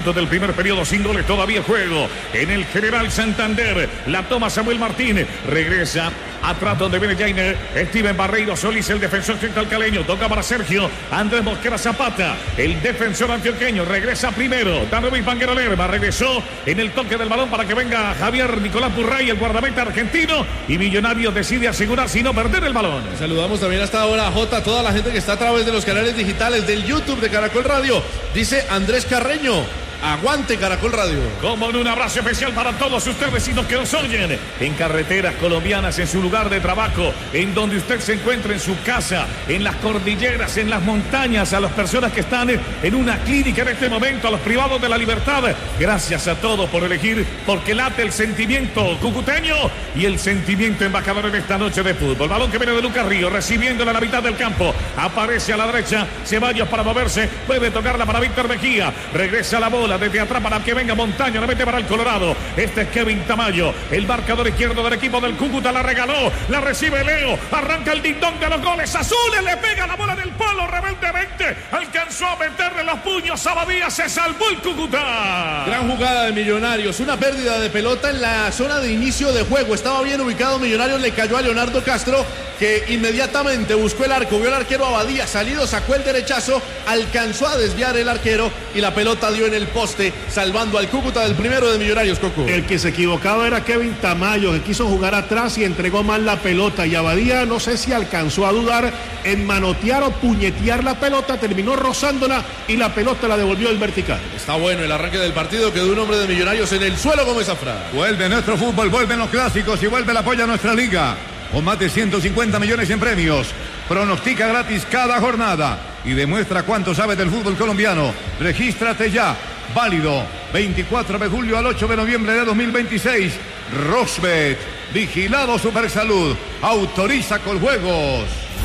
Del primer periodo, sin goles, todavía juego en el General Santander. La toma Samuel Martín, regresa atrás donde viene Jainer. Steven Barreiro Solís, el defensor central caleño, toca para Sergio Andrés Mosquera Zapata, el defensor antioqueño, regresa primero. Danovis Banguero Lerma regresó en el toque del balón para que venga Javier Nicolás Burray, el guardameta argentino, y Millonarios decide asegurarse y no perder el balón. Saludamos también hasta ahora a Jota, toda la gente que está a través de los canales digitales del YouTube de Caracol Radio. Dice Andrés Carreño: aguante Caracol Radio. Como en un abrazo especial para todos ustedes vecinos que nos oyen en carreteras colombianas, en su lugar de trabajo, en donde usted se encuentra, en su casa, en las cordilleras, en las montañas, a las personas que están en una clínica en este momento, a los privados de la libertad. Gracias a todos por elegir, porque late el sentimiento cucuteño y el sentimiento embajador en esta noche de fútbol. Balón que viene de Lucas Río, recibiéndola a la mitad del campo. Aparece a la derecha Ceballos para moverse, puede tocarla para Víctor Mejía. Regresa la bola desde atrás para que venga Montaño, la mete para el Colorado. Este es Kevin Tamayo, el marcador izquierdo del equipo del Cúcuta. La regaló, la recibe Leo, arranca el ding-dong de los goles azules, le pega la bola en el palo rebeldemente, alcanzó a meterle los puños a Badía, se salvó el Cúcuta. Gran jugada de Millonarios, una pérdida de pelota en la zona de inicio de juego, estaba bien ubicado Millonarios, le cayó a Leonardo Castro, que inmediatamente buscó el arco, vio al arquero Abadía, salido, sacó el derechazo, alcanzó a desviar el arquero y la pelota dio en el poste, salvando al Cúcuta del primero de Millonarios, Coco. El que se equivocaba era Kevin Tamayo, que quiso jugar atrás y entregó mal la pelota, y Abadía no sé si alcanzó a dudar en manotear o puñetear la pelota, terminó rozándola y la pelota la devolvió el vertical. Está bueno el arranque del partido, quedó un hombre de Millonarios en el suelo, Gómez Zafra. Vuelve nuestro fútbol, vuelven los clásicos y vuelve el apoyo a nuestra liga. Con más de 150 millones en premios. Pronostica gratis cada jornada y demuestra cuánto sabes del fútbol colombiano. Regístrate ya. Válido 24 de julio al 8 de noviembre de 2026. Rosbet, vigilado Supersalud, autoriza con juegos.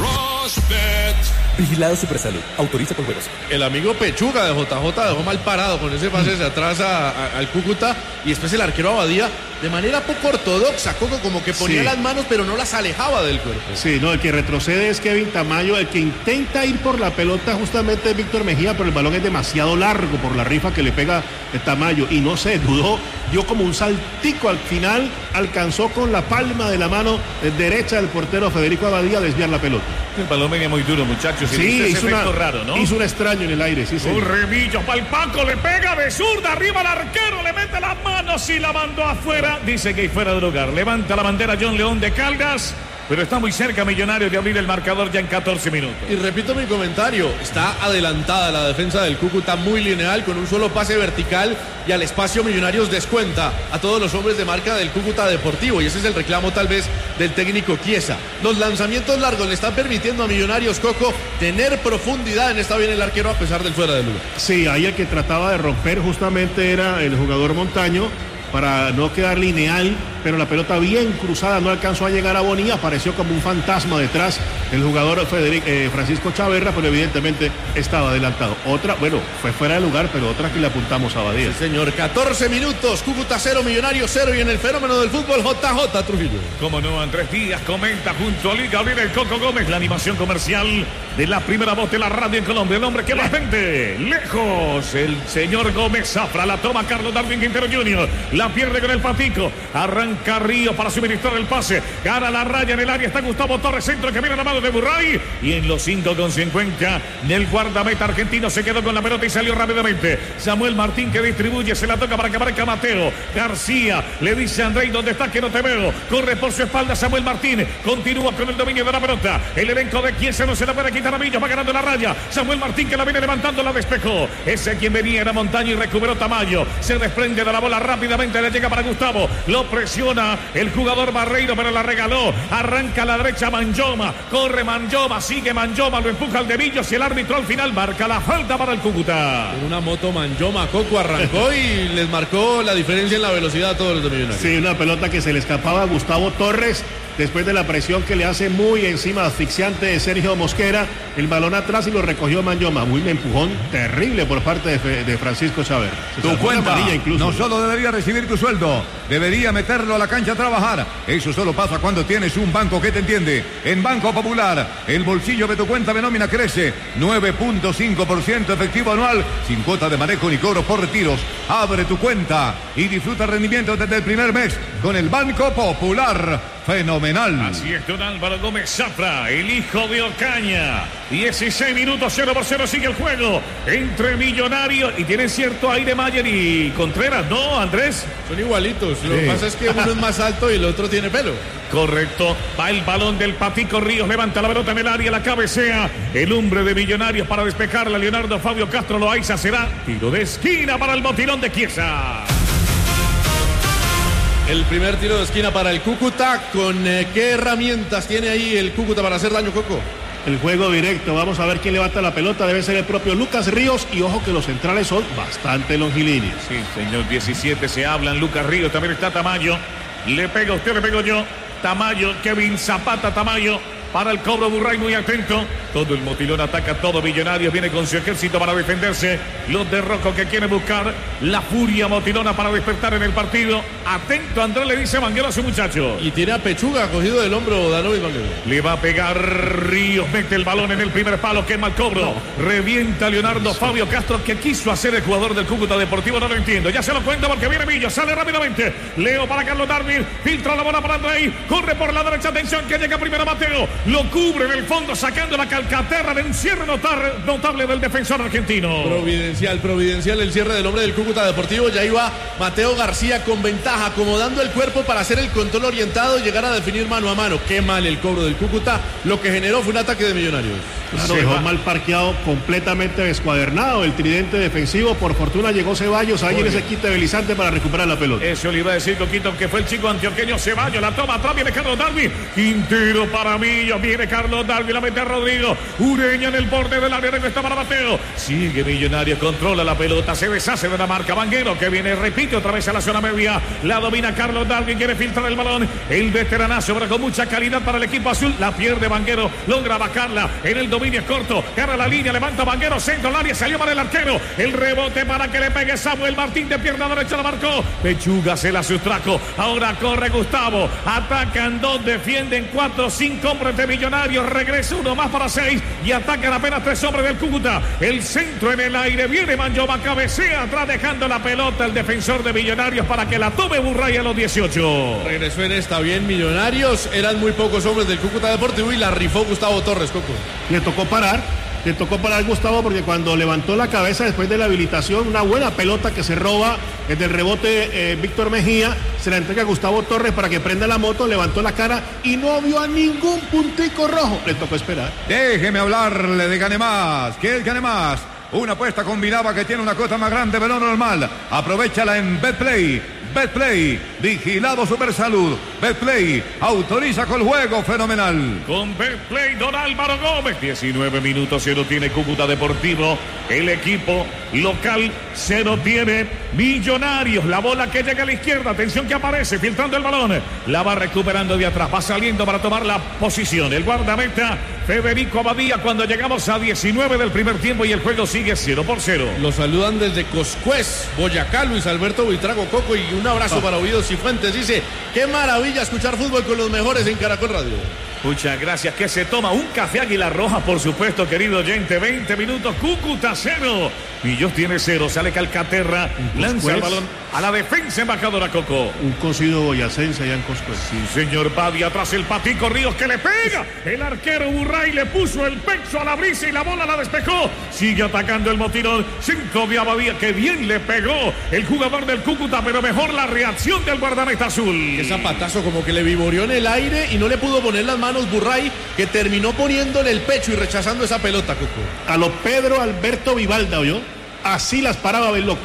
Rosbet. Vigilado Supersalud, autoriza con juegos. El amigo Pechuga de JJ dejó mal parado con ese pase hacia atrás al Cúcuta, y después el arquero Abadía de manera poco ortodoxa, Coco, como que ponía las manos pero no las alejaba del cuerpo. Sí, no, el que retrocede es Kevin Tamayo, el que intenta ir por la pelota justamente es Víctor Mejía, pero el balón es demasiado largo por la rifa que le pega Tamayo y no se dudó, dio como un saltico al final, alcanzó con la palma de la mano derecha del portero Federico Abadía a desviar la pelota. El balón venía muy duro, muchachos. Sí, hizo un extraño en el aire, sí, sí. Un remillo para el Paco, le pega de zurda, arriba al arquero, le mete las manos y la mandó afuera. Dice que hay fuera de lugar. Levanta la bandera John León de Caldas, pero está muy cerca Millonarios de abrir el marcador ya en 14 minutos. Y repito mi comentario, está adelantada la defensa del Cúcuta, muy lineal, con un solo pase vertical, y al espacio Millonarios descuenta a todos los hombres de marca del Cúcuta Deportivo, y ese es el reclamo tal vez del técnico Chiesa. Los lanzamientos largos le están permitiendo a Millonarios, Coco, tener profundidad en esta bien el arquero a pesar del fuera de lugar. Sí, ahí el que trataba de romper justamente era el jugador Montaño, para no quedar lineal, pero la pelota bien cruzada no alcanzó a llegar a Bonilla, apareció como un fantasma detrás el jugador Francisco Chaverra, pero evidentemente estaba adelantado. Otra, bueno, fue fuera de lugar, pero otra que le apuntamos a Badía. Sí, señor, 14 minutos, Cúcuta 0, Millonarios 0, y en el fenómeno del fútbol, JJ Trujillo. Como no, Andrés Díaz comenta junto a Luis Gabriel el Coco Gómez, la animación comercial de la primera voz de la radio en Colombia, el hombre que más vende, lejos, el señor Gómez Zafra, la toma Carlos Darwin Quintero Jr., la pierde con el Patico, arranca Río para suministrar el pase, gana la raya en el área, está Gustavo Torres, centro que viene a la mano de Burray, y en los 5,50 el guardameta argentino se quedó con la pelota y salió rápidamente. Samuel Martín que distribuye, se la toca para que marca Mateo García, le dice a Andrei, ¿dónde estás que no te veo? Corre por su espalda Samuel Martín, continúa con el dominio de la pelota, el elenco de Chiesa no se la puede quitar a Millos, va ganando la raya, Samuel Martín que la viene levantando, la despejó, ese quien venía era Montaño y recuperó Tamayo, se desprende de la bola rápidamente, le llega para Gustavo, lo presiona el jugador Barreiro, pero la regaló, arranca a la derecha Manjoma, corre Manjoma, sigue Manjoma, lo empuja al de Millos y el árbitro al final marca la falta para el Cúcuta. En una moto Manjoma, Coco arrancó y les marcó la diferencia en la velocidad a todos los de Millonarios. Sí, una pelota que se le escapaba a Gustavo Torres, después de la presión que le hace muy encima, asfixiante de Sergio Mosquera, el balón atrás y lo recogió Manyoma. Un empujón terrible por parte de Francisco Chávez. Tu cuenta no solo debería recibir tu sueldo, debería meterlo a la cancha a trabajar. Eso solo pasa cuando tienes un banco que te entiende. En Banco Popular, el bolsillo de tu cuenta de nómina crece 9.5% efectivo anual, sin cuota de manejo ni cobro por retiros. Abre tu cuenta y disfruta rendimiento desde el primer mes con el Banco Popular. Fenomenal. Así es, don Álvaro Gómez Zafra, el hijo de Ocaña. 16 minutos, 0-0 sigue el juego entre Millonarios. Y tienen cierto aire Mayer y Contreras, ¿no, Andrés? Son igualitos. Lo que pasa es que uno es más alto y el otro tiene pelo. Correcto. Va el balón del Patico Ríos. Levanta la pelota en el área, la cabecea. El hombre de Millonarios para despejarla. Leonardo Fabio Castro Loaiza será tiro de esquina para el botilón de Chiesa. El primer tiro de esquina para el Cúcuta. ¿Con qué herramientas tiene ahí el Cúcuta para hacer daño, Coco? El juego directo. Vamos a ver quién levanta la pelota. Debe ser el propio Lucas Ríos. Y ojo que los centrales son bastante longilíneos. Sí, señor. 17 se hablan. Lucas Ríos. También está Tamayo. Le pega usted, le pego yo. Tamayo, Kevin Zapata, Tamayo. Para el cobro, Burray muy atento. Todo el motilón ataca, todo Millonarios viene con su ejército para defenderse. Los de Rocco que quieren buscar la furia motilona para despertar en el partido. Atento, Andrés, le dice Vanguero a su muchacho. Y tiene a Pechuga cogido del hombro Danovi Vanguero. Le va a pegar Ríos, mete el balón en el primer palo, quema el cobro. Revienta Leonardo Fabio Castro, que quiso hacer el jugador del Cúcuta Deportivo, no lo entiendo. Ya se lo cuenta porque viene Millo, sale rápidamente. Leo para Carlos Darwin, filtra la bola para Andrei, corre por la derecha, atención que llega primero Mateo. Lo cubre en el fondo, sacando la calcaterra de un cierre notable del defensor argentino. Providencial el cierre del hombre del Cúcuta Deportivo. Ya iba Mateo García con ventaja, acomodando el cuerpo para hacer el control orientado y llegar a definir mano a mano. Qué mal el cobro del Cúcuta. Lo que generó fue un ataque de Millonarios. Claro, dejó mal parqueado, completamente descuadernado el tridente defensivo. Por fortuna llegó Ceballos ahí en ese quite belizante para recuperar la pelota. Eso le iba a decir Coquito, que fue el chico antioqueño Ceballos. La toma atrás, viene Carlos Darwin. Quintero para Millo, viene Carlos Darwin, la mete a Rodrigo. Ureña en el borde del área, está para Mateo. Sigue Millonarios, controla la pelota, se deshace de la marca. Vanguero que viene, repite otra vez a la zona media. La domina Carlos Darwin, quiere filtrar el balón. El veteranazo, pero con mucha calidad para el equipo azul. La pierde Vanguero, logra bajarla en el dominio es corto, gana la línea, levanta Vanguero, centro al área, salió para el arquero, el rebote para que le pegue Samuel Martín de pierna derecha, la marcó, Pechuga se la sustrajo, ahora corre Gustavo, atacan dos, defienden 4, 5 hombres de Millonarios, regresa uno más para 6 y atacan apenas 3 hombres del Cúcuta, el centro en el aire, viene Manyoma, cabecea atrás dejando la pelota el defensor de Millonarios para que la tome Burray a los 18. Regresó en esta bien Millonarios, eran muy pocos hombres del Cúcuta Deportivo y la rifó Gustavo Torres, Coco. Le tocó parar Gustavo porque cuando levantó la cabeza después de la habilitación, una buena pelota que se roba desde el rebote Víctor Mejía, se la entrega a Gustavo Torres para que prenda la moto, levantó la cara y no vio a ningún puntico rojo, le tocó esperar. Déjeme hablarle de Gane Más. ¿Qué es Gane Más? Una apuesta combinada que tiene una cuota más grande de lo normal. Aprovechala en Betplay. Betplay, vigilado Supersalud. Betplay, autoriza con el juego fenomenal. Con Betplay, don Álvaro Gómez. 19 minutos, 0 tiene Cúcuta Deportivo. El equipo local 0 tiene Millonarios. La bola que llega a la izquierda, atención que aparece, filtrando el balón. La va recuperando de atrás, va saliendo para tomar la posición. El guardameta Federico Abadía cuando llegamos a 19 del primer tiempo y el juego sigue 0-0. Lo saludan desde Coscuez, Boyacá, Luis Alberto Buitrago Coco, y un abrazo para Ovidio Cifuentes. Dice, qué maravilla escuchar fútbol con los mejores en Caracol Radio. Muchas gracias. Que se toma un café Águila Roja, por supuesto, querido oyente. 20 minutos, Cúcuta 0. Millos tiene 0. Sale Calcaterra, lanza el balón a la defensa embajadora Coco. Un cocido boyacense allá en Coscuez. Sí, señor Padi, atrás el Patico Ríos que le pega. El arquero Burray le puso el pecho a la brisa y la bola la despejó. Sigue atacando el motilón. Centro de Abadía, que bien le pegó el jugador del Cúcuta, pero mejor la reacción del guardameta azul. Ese zapatazo como que le vivoreó en el aire y no le pudo poner las manos Burray, que terminó poniéndole el pecho y rechazando esa pelota, Coco. A lo Pedro Alberto Vivalda, ¿oyó? Así las paraba el loco.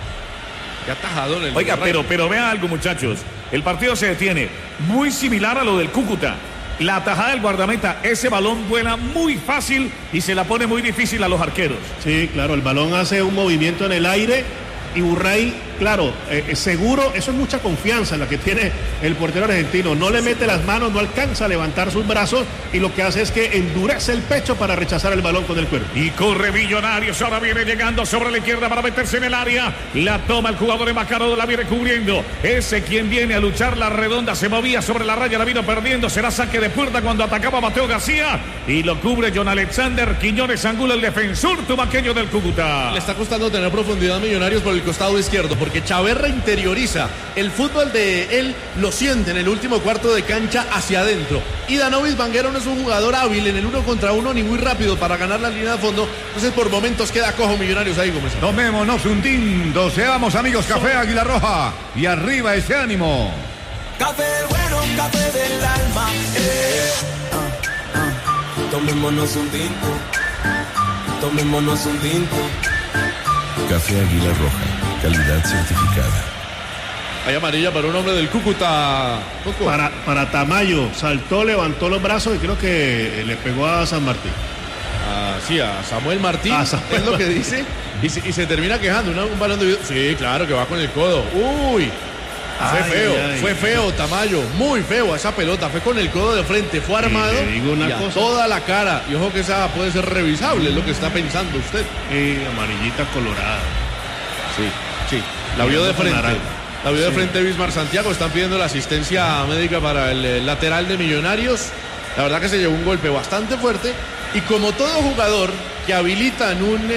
Qué atajador el Oiga, Burray. pero vea algo, muchachos. El partido se detiene. Muy similar a lo del Cúcuta. La atajada del guardameta, ese balón vuela muy fácil y se la pone muy difícil a los arqueros. Sí, claro, el balón hace un movimiento en el aire y Burray claro, seguro, eso es mucha confianza la que tiene el portero argentino. No le mete las manos, no alcanza a levantar sus brazos y lo que hace es que endurece el pecho para rechazar el balón con el cuerpo. Y corre Millonarios, ahora viene llegando sobre la izquierda para meterse en el área. La toma el jugador de Macarado, la viene cubriendo. Ese quien viene a luchar la redonda, se movía sobre la raya, la vino perdiendo. Será saque de puerta cuando atacaba Mateo García. Y lo cubre John Alexander Quiñones Angulo, el defensor tumaqueño del Cúcuta. Le está costando tener profundidad Millonarios por el costado izquierdo, porque Chaverra interioriza. El fútbol de él lo siente en el último cuarto de cancha hacia adentro. Y Danovis Vanguero no es un jugador hábil en el 1 contra 1 ni muy rápido para ganar la línea de fondo. Entonces por momentos queda cojo Millonarios ahí, Gómez. Tomémonos un tinto, seamos amigos, café Águila Roja. Y arriba ese ánimo. Café bueno, café del alma. Tomémonos un tinto. Tomémonos un tinto. Café Águila Roja, calidad certificada. Hay amarilla para un hombre del Cúcuta. Coco. Para Tamayo, saltó, levantó los brazos y creo que le pegó a San Martín. Sí, a Samuel Martín. Es lo que dice. Y se termina quejando. Un balón de video. Sí, claro, que va con el codo. Uy. Fue feo, Tamayo, muy feo esa pelota, fue con el codo de frente, fue armado y a toda la cara. Y ojo que esa puede ser revisable, es lo que está pensando usted. Amarillita colorada. Sí, la vio de frente. La vio de frente Bismar Santiago, están pidiendo la asistencia médica para el lateral de Millonarios. La verdad que se llevó un golpe bastante fuerte y como todo jugador que habilita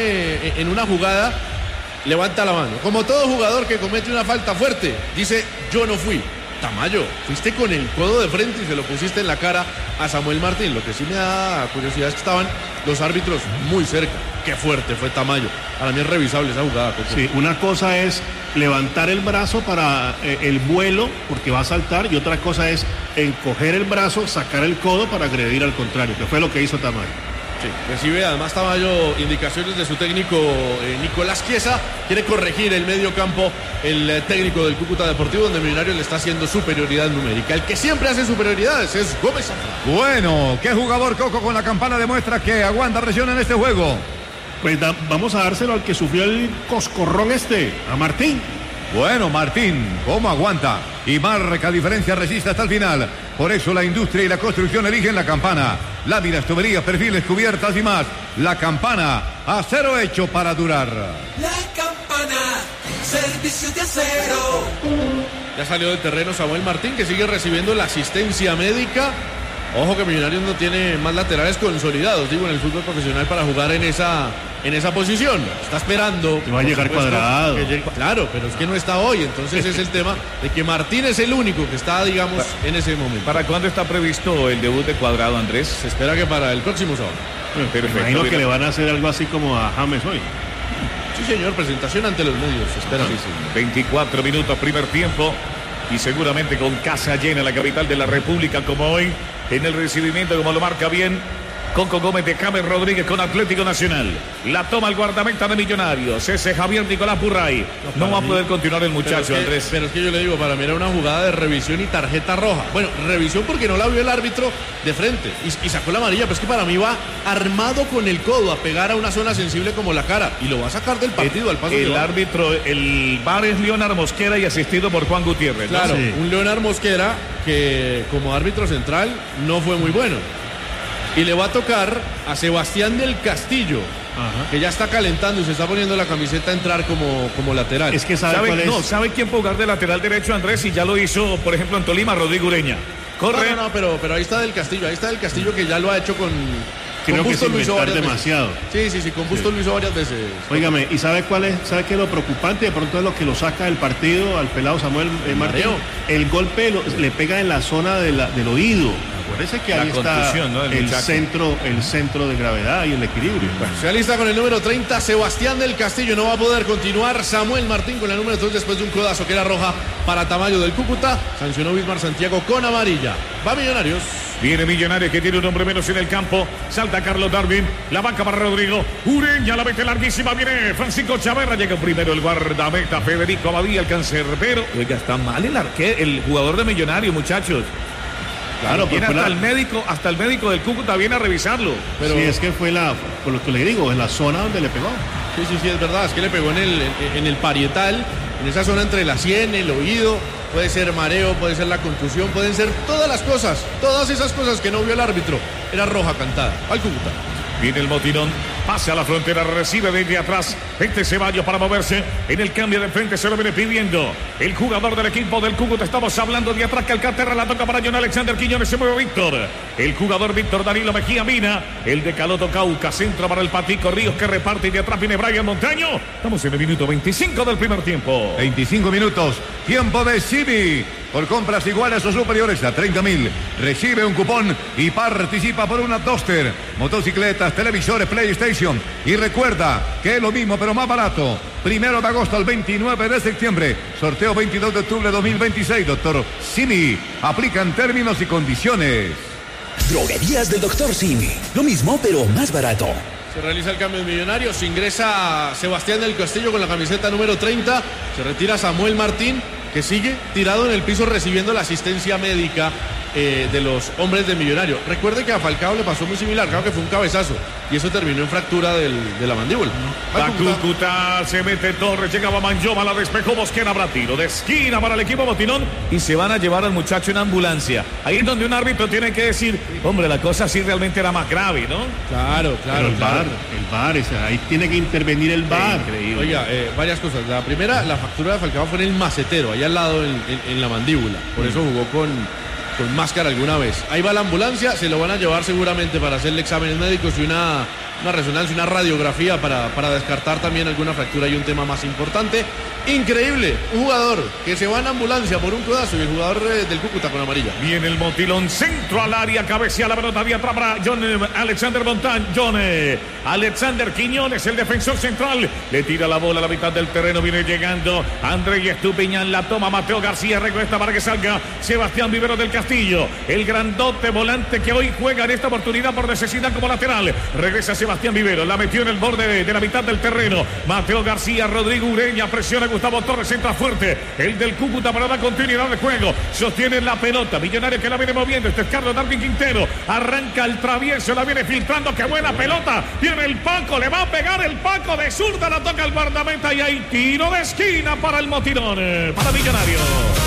en una jugada, levanta la mano. Como todo jugador que comete una falta fuerte, dice, yo no fui. Tamayo, fuiste con el codo de frente y se lo pusiste en la cara a Samuel Martín. Lo que sí me da curiosidad es que estaban los árbitros muy cerca. Qué fuerte fue Tamayo. Para mí es revisable esa jugada, Coco. Sí, una cosa es levantar el brazo para el vuelo, porque va a saltar, y otra cosa es encoger el brazo, sacar el codo para agredir al contrario, que fue lo que hizo Tamayo. Sí, recibe además Tamayo indicaciones de su técnico Nicolás Chiesa. Quiere corregir el medio campo el técnico del Cúcuta Deportivo, donde Millonarios le está haciendo superioridad numérica. El que siempre hace superioridades es Gómez Zafra. Bueno, ¿qué jugador, Coco, con la campana demuestra que aguanta presión en este juego? Pues vamos a dárselo al que sufrió el coscorrón a Martín. Bueno, Martín, ¿cómo aguanta? Y marca diferencia, resiste hasta el final. Por eso la industria y la construcción eligen la campana. Láminas, tuberías, perfiles, cubiertas y más. La campana, acero hecho para durar. La campana, servicio de acero. Ya salió del terreno Samuel Martín, que sigue recibiendo la asistencia médica. Ojo que Millonarios no tiene más laterales consolidados, digo, en el fútbol profesional para jugar en esa posición. Está esperando. Que va a llegar Cuadrado. Claro, pero es que no está hoy. Entonces es el tema de que Martín es el único que está, digamos, en ese momento. ¿Para cuándo está previsto el debut de Cuadrado, Andrés? Se espera que para el próximo sábado. Perfecto. Imagino que le van a hacer algo así como a James hoy. Sí, señor, presentación ante los medios. Se espera. Sí. 24 minutos, primer tiempo. Y seguramente con casa llena en la capital de la República como hoy. En el recibimiento, como lo marca bien Coco Gómez de James Rodríguez con Atlético Nacional. La toma el guardameta de Millonarios. Ese Javier Nicolás Burray. No va a poder continuar el muchacho, Andrés. Pero es que yo le digo, para mí era una jugada de revisión y tarjeta roja. Bueno, revisión porque no la vio el árbitro de frente y sacó la amarilla. Pero es que para mí va armado con el codo a pegar a una zona sensible como la cara. Y lo va a sacar del partido al paso. El árbitro, el VAR es Leonard Mosquera y asistido por Juan Gutiérrez, ¿no? Claro, sí. Un Leonard Mosquera que como árbitro central no fue muy bueno. Y le va a tocar a Sebastián del Castillo, que ya está calentando y se está poniendo la camiseta a entrar como lateral. Es que ¿sabe quién puede jugar de lateral derecho, Andrés? Y ya lo hizo, por ejemplo, en Tolima, Rodrigo Ureña. Corre. No, pero ahí está del Castillo, que ya lo ha hecho con creo que Busto, es inventar demasiado. Sí, con Busto lo hizo varias veces. Óigame, ¿y sabe qué es lo preocupante? De pronto es lo que lo saca del partido al pelado Samuel Martín. El golpe le pega en la zona del oído. Acuérdese que ahí está, ¿no? el centro de gravedad y el equilibrio. Bueno, se alista con el número 30, Sebastián del Castillo. No va a poder continuar Samuel Martín con el número 3 después de un codazo que era roja para Tamayo del Cúcuta. Sancionó Bismar Santiago con amarilla. Va Millonarios. Viene Millonarios, que tiene un hombre menos en el campo. Salta Carlos Darwin. La banca para Rodrigo. Ureña la mete larguísima. Viene Francisco Chaverra. Llega primero el guardameta Federico Abadía, el cancerbero. Oiga, está mal el jugador de Millonarios, muchachos. Claro, viene hasta el médico del Cúcuta viene a revisarlo. Pero sí, es que fue por lo que le digo, en la zona donde le pegó. Sí, es verdad, es que le pegó en el parietal en esa zona entre la sien, el oído, puede ser mareo, puede ser la contusión, pueden ser todas las cosas, todas esas cosas que no vio el árbitro. Era roja cantada al Cúcuta. Viene el motirón, pasa a la frontera, recibe desde atrás. Ceballos para moverse. En el cambio de frente se lo viene pidiendo el jugador del equipo del Cúcuta. Estamos hablando de atrás, que Alcántara la toca para John Alexander Quiñones. Se mueve Víctor. El jugador Víctor Danilo Mejía Mina. El de Caloto Cauca. Centro para el Patico Ríos, que reparte. Y de atrás viene Brian Montaño. Estamos en el minuto 25 del primer tiempo. 25 minutos. Tiempo de Simi. Por compras iguales o superiores a 30.000. Recibe un cupón y participa por una Duster, motocicletas, televisores, PlayStation. Y recuerda que es lo mismo pero más barato. 1 de agosto al 29 de septiembre. Sorteo 22 de octubre de 2026. Doctor Simi. Aplican términos y condiciones. Droguerías del Dr. Simi. Lo mismo pero más barato. Se realiza el cambio de Millonarios. Ingresa Sebastián del Castillo con la camiseta número 30. Se retira Samuel Martín, que sigue tirado en el piso recibiendo la asistencia médica de los hombres de Millonario. Recuerde que a Falcao le pasó muy similar, claro que fue un cabezazo y eso terminó en fractura de la mandíbula. Va Cúcuta, se mete Torres, llegaba Manjoma, la despejó Mosquera, habrá tiro de esquina para el equipo Motinón y se van a llevar al muchacho en ambulancia. Ahí es donde un árbitro tiene que decir, hombre, la cosa sí realmente era más grave, ¿no? Claro. El VAR, ahí tiene que intervenir el VAR. Increíble. Oiga, varias cosas. La primera, la fractura de Falcao fue en el macetero, ahí al lado en la mandíbula. Por eso jugó con máscara alguna vez. Ahí va la ambulancia, se lo van a llevar seguramente para hacerle exámenes médicos y una resonancia, una radiografía para descartar también alguna fractura y un tema más importante. Increíble, un jugador que se va en ambulancia por un codazo y el jugador del Cúcuta con amarilla. Viene el motilón, centro al área, cabecea la pelota de atrás para John Alexander Montaño. Alexander Quiñones, el defensor central, le tira la bola a la mitad del terreno, viene llegando André Estupiñán, la toma Mateo García, recuesta para que salga Sebastián Vivero del Castillo, el grandote volante que hoy juega en esta oportunidad por necesidad como lateral. Regresa Sebastián Vivero, la metió en el borde de la mitad del terreno. Mateo García, Rodrigo Ureña, presiona Gustavo Torres, entra fuerte. El del Cúcuta para dar continuidad de juego. Sostiene la pelota. Millonario que la viene moviendo. Este es Carlos Darwin Quintero. Arranca el travieso, la viene filtrando. ¡Qué buena pelota! Viene el Paco, le va a pegar el Paco de zurda, la toca el guardameta y hay tiro de esquina para el Motirón, para Millonario.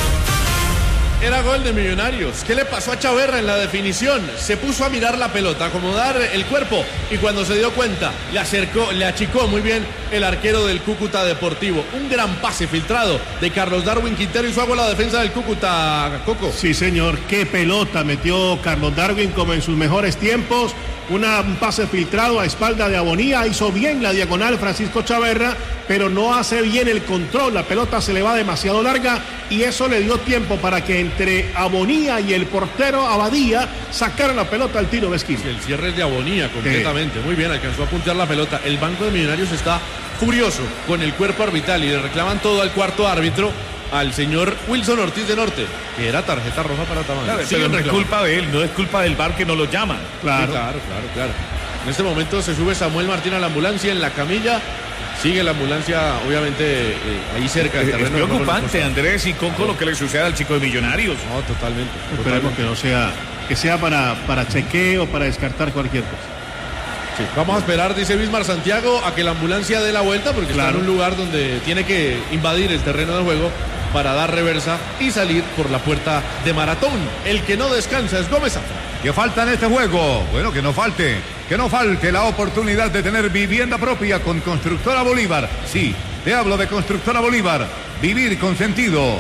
Era gol de Millonarios. ¿Qué le pasó a Chaverra en la definición? Se puso a mirar la pelota, a acomodar el cuerpo y cuando se dio cuenta, le achicó muy bien el arquero del Cúcuta Deportivo. Un gran pase filtrado de Carlos Darwin Quintero y su agua la defensa del Cúcuta, Coco. Sí, señor. Qué pelota metió Carlos Darwin como en sus mejores tiempos. Un pase filtrado a espalda de Abonía, hizo bien la diagonal Francisco Chaverra, pero no hace bien el control, la pelota se le va demasiado larga y eso le dio tiempo para que entre Abonía y el portero Abadía sacaran la pelota al tiro de esquina. El cierre es de Abonía completamente, muy bien, alcanzó a puntear la pelota. El banco de Millonarios está furioso con el cuerpo arbitral y le reclaman todo al cuarto árbitro, al señor Wilson Ortiz de Norte, que era tarjeta roja para Tamayo. Claro, pero no es culpa de él, no es culpa del VAR que no lo llaman. Claro. En este momento se sube Samuel Martín a la ambulancia en la camilla. Sigue la ambulancia, obviamente, ahí cerca del terreno. Es preocupante, Andrés y Coco, lo que le sucede al chico de Millonarios. No, totalmente. Esperemos que no sea, que sea para chequeo, para descartar cualquier cosa. Sí, vamos a esperar, dice Bismar Santiago, a que la ambulancia dé la vuelta, porque está en un lugar donde tiene que invadir el terreno de juego para dar reversa y salir por la puerta de Maratón. El que no descansa es Gómez Zafra. ¿Qué falta en este juego? Bueno, que no falte la oportunidad de tener vivienda propia con Constructora Bolívar. Sí, te hablo de Constructora Bolívar. Vivir con sentido.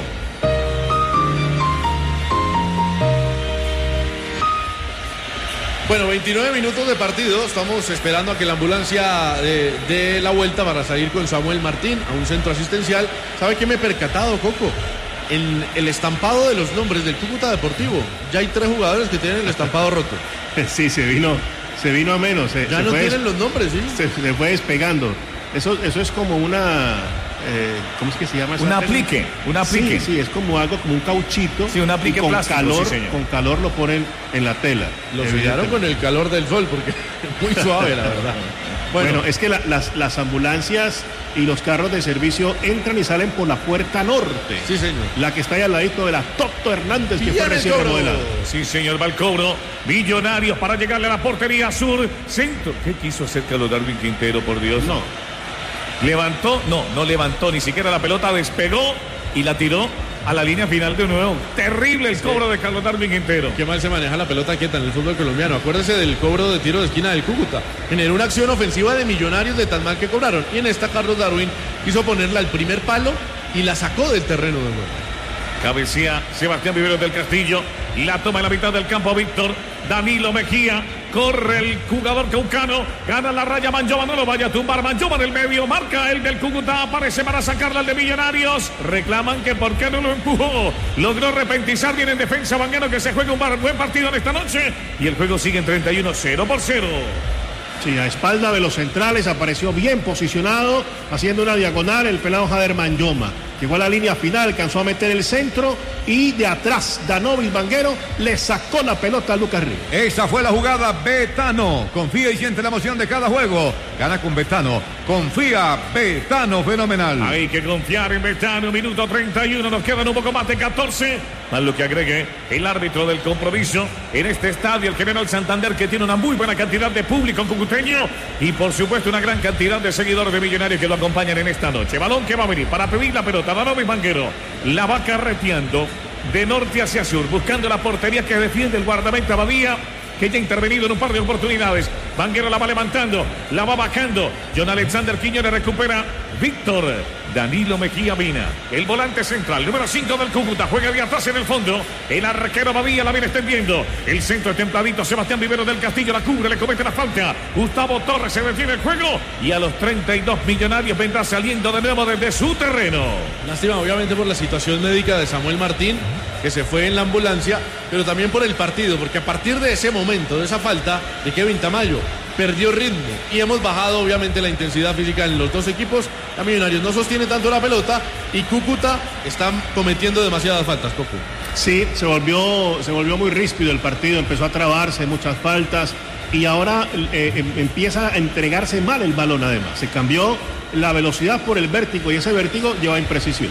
Bueno, 29 minutos de partido. Estamos esperando a que la ambulancia dé la vuelta para salir con Samuel Martín a un centro asistencial. ¿Sabe qué me he percatado, Coco? En el estampado de los nombres del Cúcuta Deportivo, ya hay 3 jugadores que tienen el estampado roto. Sí, se vino a menos. Ya no tienen los nombres, ¿sí? Se fue despegando. Eso es como una... ¿cómo es que se llama? Un aplique. Sí, es como algo, como un cauchito. Sí, un aplique con plástico, calor, sí, señor. con calor lo ponen en la tela. Lo sellaron con el calor del sol, porque es muy suave, la verdad. Bueno, es que las ambulancias y los carros de servicio entran y salen por la puerta norte. Sí, señor. La que está ahí al ladito de la Toto Hernández, que fue recién remodelada. Sí, señor, va el cobro. Millonarios para llegarle a la portería sur. Centro. ¿Qué quiso hacer Carlos Darwin Quintero, por Dios? No. no levantó ni siquiera la pelota, despegó y la tiró a la línea final de nuevo. Terrible el cobro de Carlos Darwin Quintero. Qué mal se maneja la pelota quieta en el fútbol colombiano. Acuérdese del cobro de tiro de esquina del Cúcuta. Generó una acción ofensiva de Millonarios de tan mal que cobraron. Y en esta Carlos Darwin quiso ponerla al primer palo y la sacó del terreno de nuevo. Cabecea Sebastián Viveros del Castillo. La toma en la mitad del campo Víctor. Danilo Mejía. Corre el jugador caucano. Gana la raya Manjoma. No lo vaya a tumbar. Manjoma en el medio. Marca el del Cúcuta. Aparece para sacarla al de Millonarios. Reclaman que por qué no lo empujó. Logró repentizar bien en defensa Vanguero, que se juega un buen partido en esta noche. Y el juego sigue en 31, 0-0. Sí, a espalda de los centrales apareció bien posicionado, haciendo una diagonal el pelado Jader Manjoma. Llegó a la línea final, alcanzó a meter el centro y de atrás Danovis Vanguero le sacó la pelota a Lucas Ríos. Esa fue la jugada. Betano confía y siente la emoción de cada juego. Gana con Betano. Confía Betano, fenomenal. Hay que confiar en Betano. Minuto 31, nos quedan un poco más de 14. Más lo que agregue el árbitro del compromiso en este estadio, el General Santander, que tiene una muy buena cantidad de público cucuteño y por supuesto una gran cantidad de seguidores de Millonarios que lo acompañan en esta noche. Balón que va a venir para pedir la pelota. Danovis Vanguero la va carreteando de norte hacia sur, buscando la portería que defiende el guardameta Badía, que ya ha intervenido en un par de oportunidades. Vanguero la va levantando, la va bajando. John Alexander Quiñones recupera Víctor. Danilo Mejía Mina, el volante central, número 5 del Cúcuta, juega de atrás en el fondo. El arquero Badía la viene extendiendo. El centro templadito, Sebastián Viveros del Castillo la cubre, le comete la falta. Gustavo Torres se detiene el juego y a los 32 Millonarios vendrá saliendo de nuevo desde su terreno. Lástima obviamente por la situación médica de Samuel Martín, que se fue en la ambulancia, pero también por el partido, porque a partir de ese momento, de esa falta de Kevin Tamayo, perdió ritmo y hemos bajado obviamente la intensidad física en los dos equipos. La Millonarios no sostiene tanto la pelota y Cúcuta está cometiendo demasiadas faltas, Coco. Sí, se volvió muy ríspido el partido, empezó a trabarse, muchas faltas y ahora empieza a entregarse mal el balón además. Se cambió la velocidad por el vértigo y ese vértigo lleva imprecisión.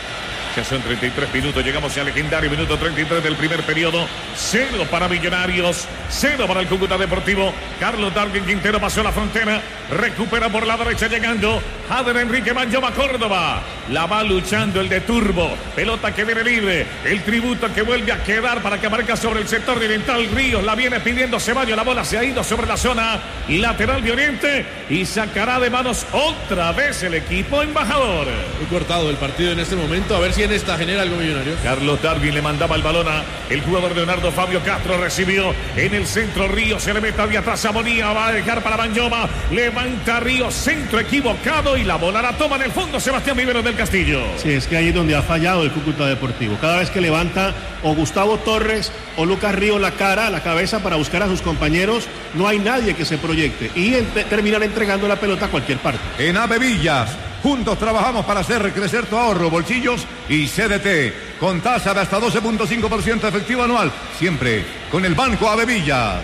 Ya son 33 minutos, llegamos al legendario minuto 33 del primer periodo. 0 para Millonarios, 0 para el Cúcuta Deportivo. Carlos Darwin Quintero pasó la frontera, recupera por la derecha llegando Jader Enrique Manjoma Córdoba. La va luchando el de Turbo, pelota que viene libre, el tributo que vuelve a quedar para que marca sobre el sector oriental. Ríos la viene pidiendo Ceballos, la bola se ha ido sobre la zona lateral de Oriente y sacará de manos otra vez el equipo embajador. Muy cortado el partido en este momento, a ver si en esta genera algo Millonarios. Carlos Darwin le mandaba el balón a el jugador Leonardo Fabio Castro, recibió en el centro Ríos, se le mete de atrás a Bonilla, va a dejar para Manjoma, levanta Ríos, centro equivocado y la bola la toma en el fondo Sebastián Viveros del Castillo. Sí, es que ahí es donde ha fallado el Cúcuta Deportivo. Cada vez que levanta o Gustavo Torres o Lucas Ríos la cabeza para buscar a sus compañeros, no hay nadie que se proyecte y terminan entregando la pelota a cualquier parte. En Avevillas, juntos trabajamos para hacer crecer tu ahorro, bolsillos y CDT, con tasa de hasta 12.5% efectivo anual, siempre con el Banco Avevillas.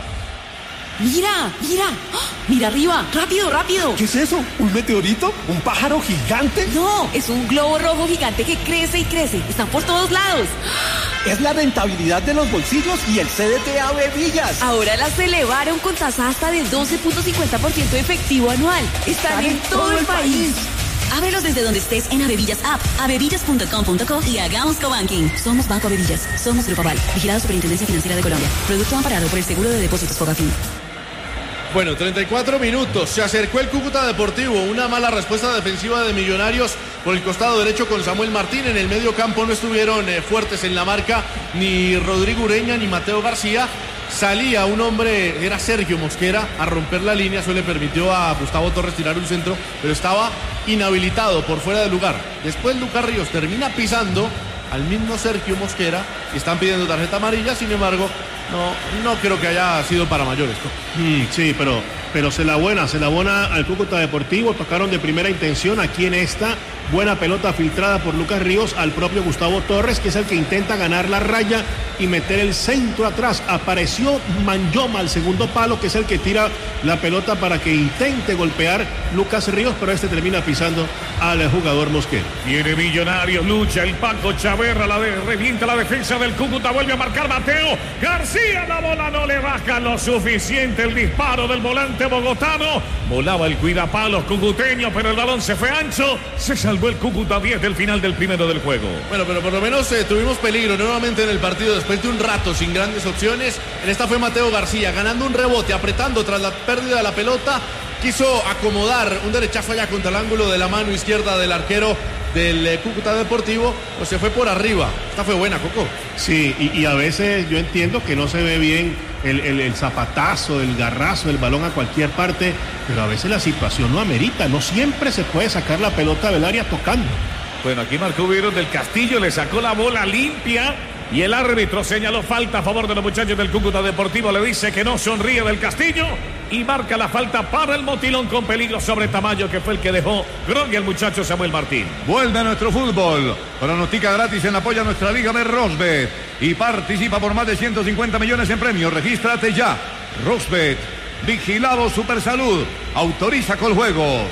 Mira, mira, mira arriba, rápido, rápido. ¿Qué es eso? ¿Un meteorito? ¿Un pájaro gigante? No, es un globo rojo gigante que crece y crece. Están por todos lados. Es la rentabilidad de los bolsillos y el CDT Avevillas. Ahora las elevaron con tasa hasta del 12.50% efectivo anual. Están en todo el país. Ábrelos desde donde estés en Avevillas App, avevillas.com.co y hagamos cobanking. Somos Banco Avevillas, somos Grupo Aval, vigilado Superintendencia Financiera de Colombia. Producto amparado por el Seguro de Depósitos Fogafín. Bueno, 34 minutos, se acercó el Cúcuta Deportivo, una mala respuesta defensiva de Millonarios por el costado derecho con Samuel Martín. En el medio campo no estuvieron fuertes en la marca ni Rodrigo Ureña ni Mateo García. Salía un hombre, era Sergio Mosquera, a romper la línea, eso le permitió a Gustavo Torres tirar un centro, pero estaba inhabilitado por fuera de lugar. Después Lucas Ríos termina pisando al mismo Sergio Mosquera y están pidiendo tarjeta amarilla, sin embargo, no creo que haya sido para mayores, ¿no? Sí, pero se la abona al Cúcuta Deportivo, tocaron de primera intención aquí en esta buena pelota filtrada por Lucas Ríos al propio Gustavo Torres, que es el que intenta ganar la raya y meter el centro atrás. Apareció Manjoma al segundo palo, que es el que tira la pelota para que intente golpear Lucas Ríos, pero este termina pisando al jugador Mosquera. Viene Millonarios, lucha el Paco Chaverra, revienta la defensa del Cúcuta, vuelve a marcar Mateo García, la bola no le baja lo suficiente, el disparo del volante bogotano, volaba el cuidapalos cucuteño, pero el balón se fue ancho, se salvó el Cúcuta 10 del final del primero del juego. Bueno, pero por lo menos tuvimos peligro nuevamente en el partido después de un rato sin grandes opciones. En esta fue Mateo García ganando un rebote, apretando tras la pérdida de la pelota. Quiso acomodar un derechazo allá contra el ángulo de la mano izquierda del arquero del Cúcuta Deportivo, pues se fue por arriba. Esta fue buena, Coco. Sí, y a veces yo entiendo que no se ve bien el zapatazo, el garrazo, el balón a cualquier parte, pero a veces la situación no amerita, no siempre se puede sacar la pelota del área tocando. Bueno, aquí marcó Vieron del Castillo, le sacó la bola limpia y el árbitro señaló falta a favor de los muchachos del Cúcuta Deportivo, le dice que no, sonríe del Castillo y marca la falta para el Motilón con peligro sobre Tamayo, que fue el que dejó groggy al muchacho Samuel Martín. Vuelve a nuestro fútbol. Pronostica gratis en apoyo a nuestra liga de Rosbet y participa por más de 150 millones en premios. Regístrate ya. Rosbet, vigilado Supersalud, autoriza con juegos.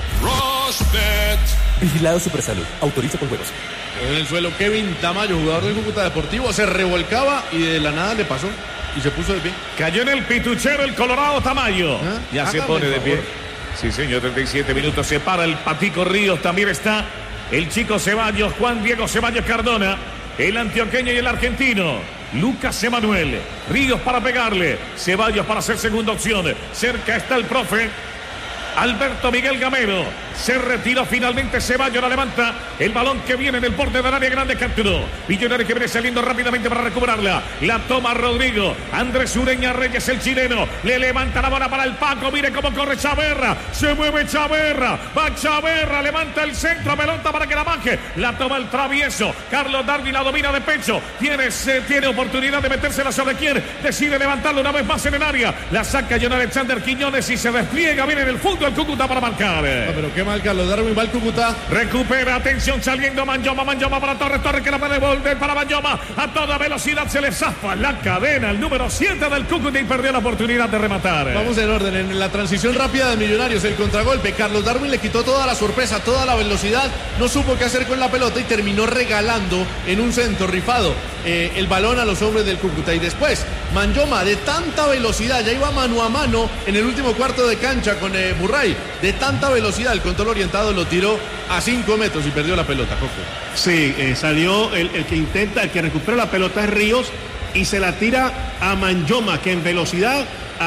Rosbet. Vigilado Supersalud. Autoriza con juegos. En el suelo Kevin Tamayo, jugador del Cúcuta Deportivo, se revolcaba y de la nada le pasó y se puso de pie. Cayó en el pituchero el Colorado Tamayo. Ya se pone de pie. Sí, señor, 37 minutos. Se para el Patico Ríos. También está el chico Ceballos, Juan Diego Ceballos Cardona, el antioqueño y el argentino Lucas Emanuel. Ríos para pegarle, Ceballos para hacer segunda opción. Cerca está el profe Alberto Miguel Gamero. Se retiró finalmente Ceballos, la levanta. El balón que viene en el borde del área grande, capturó. Millonario que viene saliendo rápidamente para recuperarla. La toma Rodrigo. Andrés Ureña Reyes, el chileno. Le levanta la bola para el Paco. Mire cómo corre Chaverra. Se mueve Chaverra. Va Chaverra. Levanta el centro. Pelota para que la baje. La toma el travieso. Carlos Darwin la domina de pecho. Tiene oportunidad de metérsela sobre quién. Decide levantarla una vez más en el área. La saca John Alexander Quiñones y se despliega bien en el fútbol el Cúcuta para marcar. Pero qué mal Carlos Darwin, va el Cúcuta. Recupera, atención, saliendo Manjoma para Torres que la puede volver para Manjoma. A toda velocidad se le zafa la cadena, el número 7 del Cúcuta y perdió la oportunidad de rematar. Vamos en orden, en la transición rápida de Millonarios, el contragolpe. Carlos Darwin le quitó toda la sorpresa, toda la velocidad, no supo qué hacer con la pelota y terminó regalando en un centro rifado el balón a los hombres del Cúcuta. Y después, Manjoma de tanta velocidad, ya iba mano a mano en el último cuarto de cancha con Burray, de tanta velocidad, el control orientado lo tiró a 5 metros y perdió la pelota, Coco. Sí, salió el que recupera la pelota es Ríos y se la tira a Manjoma, que en velocidad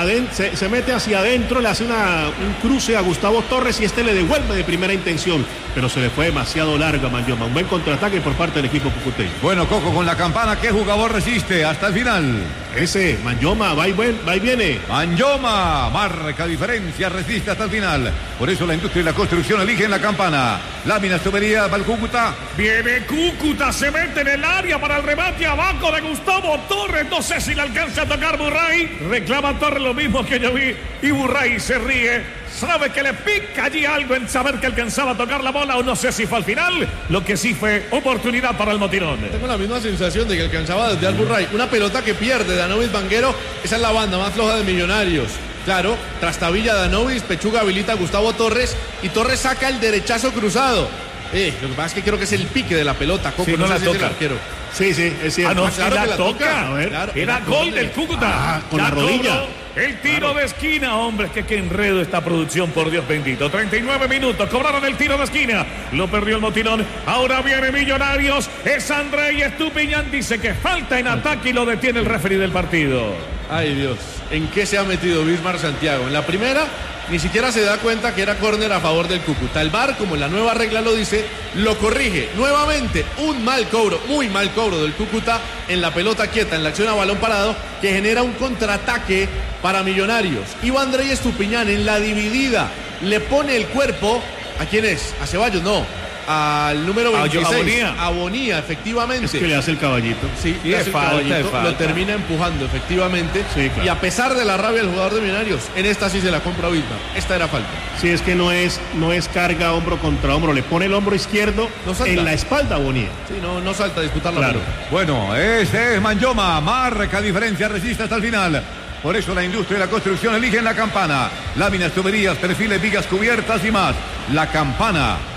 se mete hacia adentro, le hace un cruce a Gustavo Torres y este le devuelve de primera intención, pero se le fue demasiado largo a Manjoma. Un buen contraataque por parte del equipo cucuteño. Bueno, Coco, con la campana, ¿qué jugador resiste hasta el final? Ese, Manjoma, va y viene. Manjoma, marca diferencia, resiste hasta el final. Por eso la industria y la construcción eligen la campana. Láminas, tuberías, para el Cúcuta. Viene Cúcuta, se mete en el área para el remate abajo de Gustavo Torres. No sé si le alcanza a tocar Burray. Reclama Torres lo mismo que yo vi y Burray se ríe. Sabe que le pica allí algo en saber que alcanzaba a tocar la bola o no sé si fue al final. Lo que sí fue oportunidad para el Motirón. Tengo la misma sensación de que alcanzaba desde Burray. Una pelota que pierde Danovis Vanguero. Esa es la banda más floja de Millonarios. Claro, trastabilla Danovis, pechuga habilita a Gustavo Torres y Torres saca el derechazo cruzado. Lo que pasa es que creo que es el pique de la pelota, Coco, sí, no la toca. Es el arquero. Sí, es cierto. No, claro que la toca. A ver, claro, era gol del Cúcuta. Con la rodilla. El tiro de esquina, hombre, es que qué enredo esta producción, por Dios bendito. 39 minutos, cobraron el tiro de esquina. Lo perdió el Motirón. Ahora viene Millonarios. Es André y Estupiñán. Dice que falta en ataque y lo detiene el referee del partido. Ay, Dios. ¿En qué se ha metido Bismar Santiago? En la primera, ni siquiera se da cuenta que era córner a favor del Cúcuta. El VAR, como la nueva regla lo dice, lo corrige. Nuevamente, un mal cobro, muy mal cobro del Cúcuta en la pelota quieta, en la acción a balón parado, que genera un contraataque para Millonarios. Iba André Estupiñán en la dividida, le pone el cuerpo. ¿A quién es? ¿A Ceballos? No. Al número 26. A Bonilla, efectivamente. Es que le hace el caballito. Sí, le hace el caballito, lo termina empujando, efectivamente. Sí, claro. Y a pesar de la rabia del jugador de Millonarios, en esta sí se la compra Bismar. Esta era falta. Sí, es que no es carga hombro contra hombro. Le pone el hombro izquierdo en la espalda a Bonilla. Sí, no salta a disputar la pelota. Bueno, este es Manjoma. Marca diferencia, resiste hasta el final. Por eso la industria y la construcción eligen la campana. Láminas, tuberías, perfiles, vigas, cubiertas y más. La campana.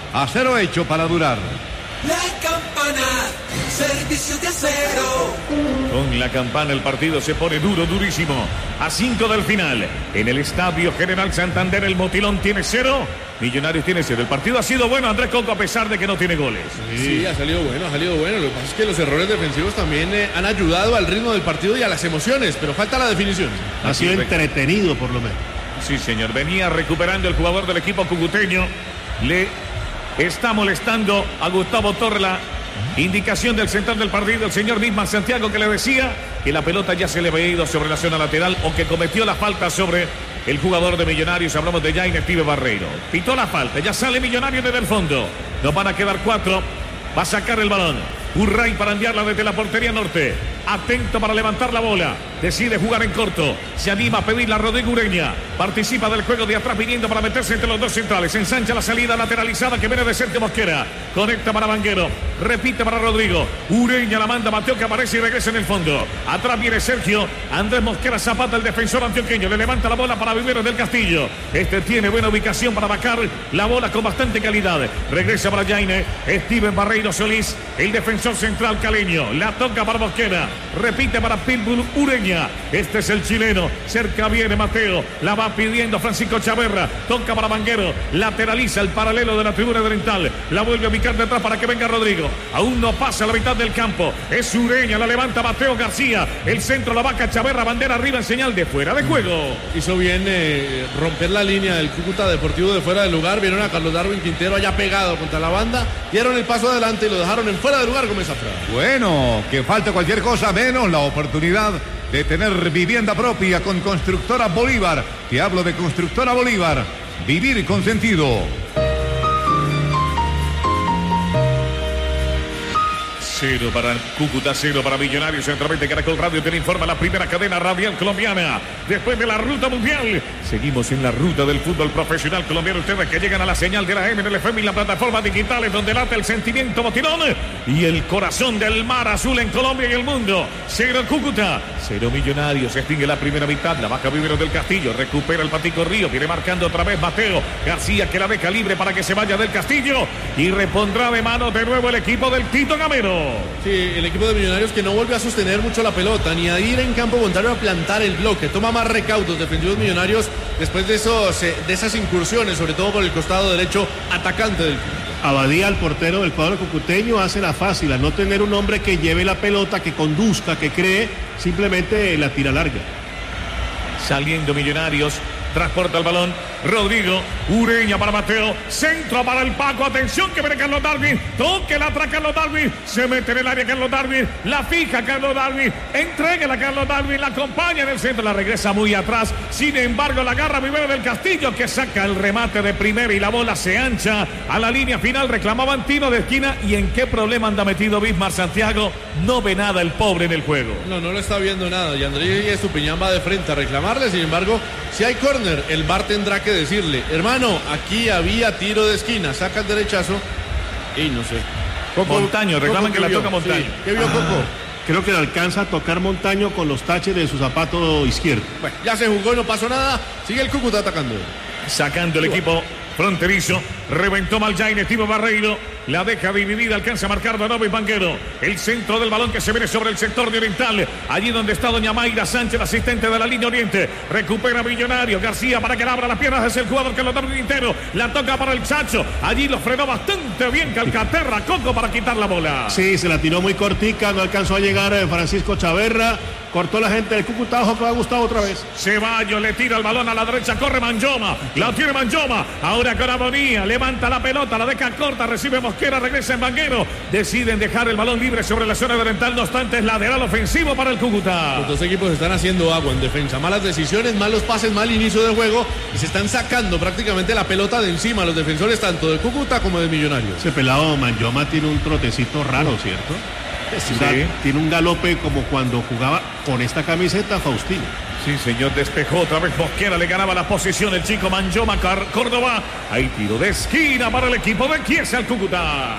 Acero hecho para durar. La Campana, servicios de acero. Con la campana el partido se pone duro, durísimo. A 5 del final. En el Estadio General Santander el Motilón tiene 0. Millonarios tiene 0. El partido ha sido bueno, Andrés Coco, a pesar de que no tiene goles. Sí, ha salido bueno. Lo que pasa es que los errores defensivos también han ayudado al ritmo del partido y a las emociones, pero falta la definición. Ha sido entretenido por lo menos. Sí, señor. Venía recuperando el jugador del equipo cucuteño. Le está molestando a Gustavo Torre la indicación del central del partido, el señor Bismarck Santiago, que le decía que la pelota ya se le había ido sobre la zona lateral o que cometió la falta sobre el jugador de Millonarios. Hablamos de Jaime Steve Barreiro. Pitó la falta, ya sale Millonarios desde el fondo. Nos van a quedar 4. Va a sacar el balón. Urray para enviarla desde la portería norte. Atento para levantar la bola. Decide jugar en corto. Se anima a pedirla a Rodrigo Ureña. Participa del juego de atrás viniendo para meterse entre los dos centrales. Ensancha la salida lateralizada que viene de Sergio Mosquera. Conecta para Vanguero. Repite para Rodrigo. Ureña la manda Mateo, que aparece y regresa en el fondo. Atrás viene Sergio. Andrés Mosquera Zapata, el defensor antioqueño. Le levanta la bola para Viveros del Castillo. Este tiene buena ubicación para bajar la bola con bastante calidad. Regresa para Jaime. Steven Barreiro Solís, el defensor central caleño. La toca para Mosquera. Repite para Pitbull Ureña. Este es el chileno. Cerca viene Mateo. La va pidiendo Francisco Chaverra. Toca para Vanguero. Lateraliza el paralelo de la tribuna oriental. La vuelve a ubicar detrás para que venga Rodrigo. Aún no pasa la mitad del campo. Es Ureña. La levanta Mateo García. El centro la vaca Chaverra. Bandera arriba en señal de fuera de juego. Hizo bien romper la línea del Cúcuta Deportivo de fuera del lugar. Vieron a Carlos Darwin Quintero allá pegado contra la banda. Dieron el paso adelante y lo dejaron en fuera de lugar Gómez Zafra. Bueno, que falta cualquier cosa menos la oportunidad de tener vivienda propia con Constructora Bolívar. Te hablo de Constructora Bolívar. Vivir con sentido. 0 para Cúcuta, 0 para Millonarios. Centralmente Caracol Radio te informa la primera cadena radial colombiana. Después de la ruta mundial, seguimos en la ruta del fútbol profesional colombiano. Ustedes que llegan a la señal de la MNLFM y las plataformas digitales donde late el sentimiento motilón y el corazón del mar azul en Colombia y el mundo. 0 Cúcuta, 0 Millonarios. Se extingue la primera mitad. La baja Viveros del Castillo. Recupera el Patico Río. Viene marcando otra vez Mateo García, que la deja libre para que se vaya del Castillo. Y repondrá de mano de nuevo el equipo del Tito Gamero. Sí, el equipo de Millonarios que no vuelve a sostener mucho la pelota ni a ir en campo contrario a plantar el bloque. Toma más recaudos defensivos Millonarios después de esas incursiones, sobre todo por el costado derecho atacante del equipo. Abadía, el portero del cuadro cucuteño, hace la fácil, a no tener un hombre que lleve la pelota, que conduzca, que cree, simplemente la tira larga. Saliendo Millonarios. Transporta el balón. Rodrigo. Ureña para Mateo. Centro para el Paco. Atención que viene Carlos Darwin. Toque la atrás Carlos Darwin. Se mete en el área Carlos Darwin. La fija Carlos Darwin. Entréguela a Carlos Darwin. La acompaña en el centro. La regresa muy atrás. Sin embargo, la agarra Vivero del Castillo, que saca el remate de primera y la bola se ancha a la línea final. Reclamaban tiro de esquina. ¿Y en qué problema anda metido Bismarck Santiago? No ve nada el pobre en el juego. No lo está viendo nada. Y Andrés Estupiñán va de frente a reclamarle. Sin embargo, si hay córner, el VAR tendrá que decirle: hermano, aquí había tiro de esquina, saca el derechazo y no sé. Montaño, reclaman que la toca Montaño. Sí. ¿Qué vio Coco? Creo que le alcanza a tocar Montaño con los taches de su zapato izquierdo. Bueno, ya se jugó y no pasó nada. Sigue el Cúcuta atacando. Sacando el equipo fronterizo. Reventó mal Jaime Steve Barreiro. La deja dividida. Alcanza a marcar Donovan Vanguero. El centro del balón que se viene sobre el sector de Oriental. Allí donde está doña Mayra Sánchez, asistente de la línea Oriente. Recupera Millonario. García para que le abra las piernas. Es el jugador que lo da Quintero. La toca para el Chacho. Allí lo frenó bastante bien Calcaterra. Coco para quitar la bola. Sí, se la tiró muy cortica. No alcanzó a llegar Francisco Chaverra. Cortó la gente del Cúcuta. Ojo que va Gustavo otra vez. Ceballos le tira el balón a la derecha. Corre Manjoma. La tiene Manjoma. Ahora con Amonía. Levanta la pelota. La deja corta. Recibe Mosquera. Regresa en Vanguero. Deciden dejar el balón libre sobre la zona de oriental. No obstante, es lateral ofensivo para el Cúcuta. Los dos equipos están haciendo agua en defensa. Malas decisiones, malos pases, mal inicio de juego. Y se están sacando prácticamente la pelota de encima los defensores tanto de Cúcuta como de Millonarios. Ese pelado Manjoma tiene un trotecito raro, ¿cierto? Sí. O sea, tiene un galope como cuando jugaba con esta camiseta Faustino. Sí, señor, despejó otra vez Mosquera, le ganaba la posición el chico Manjoma Córdoba. Hay tiro de esquina para el equipo de Chiesa al Cúcuta.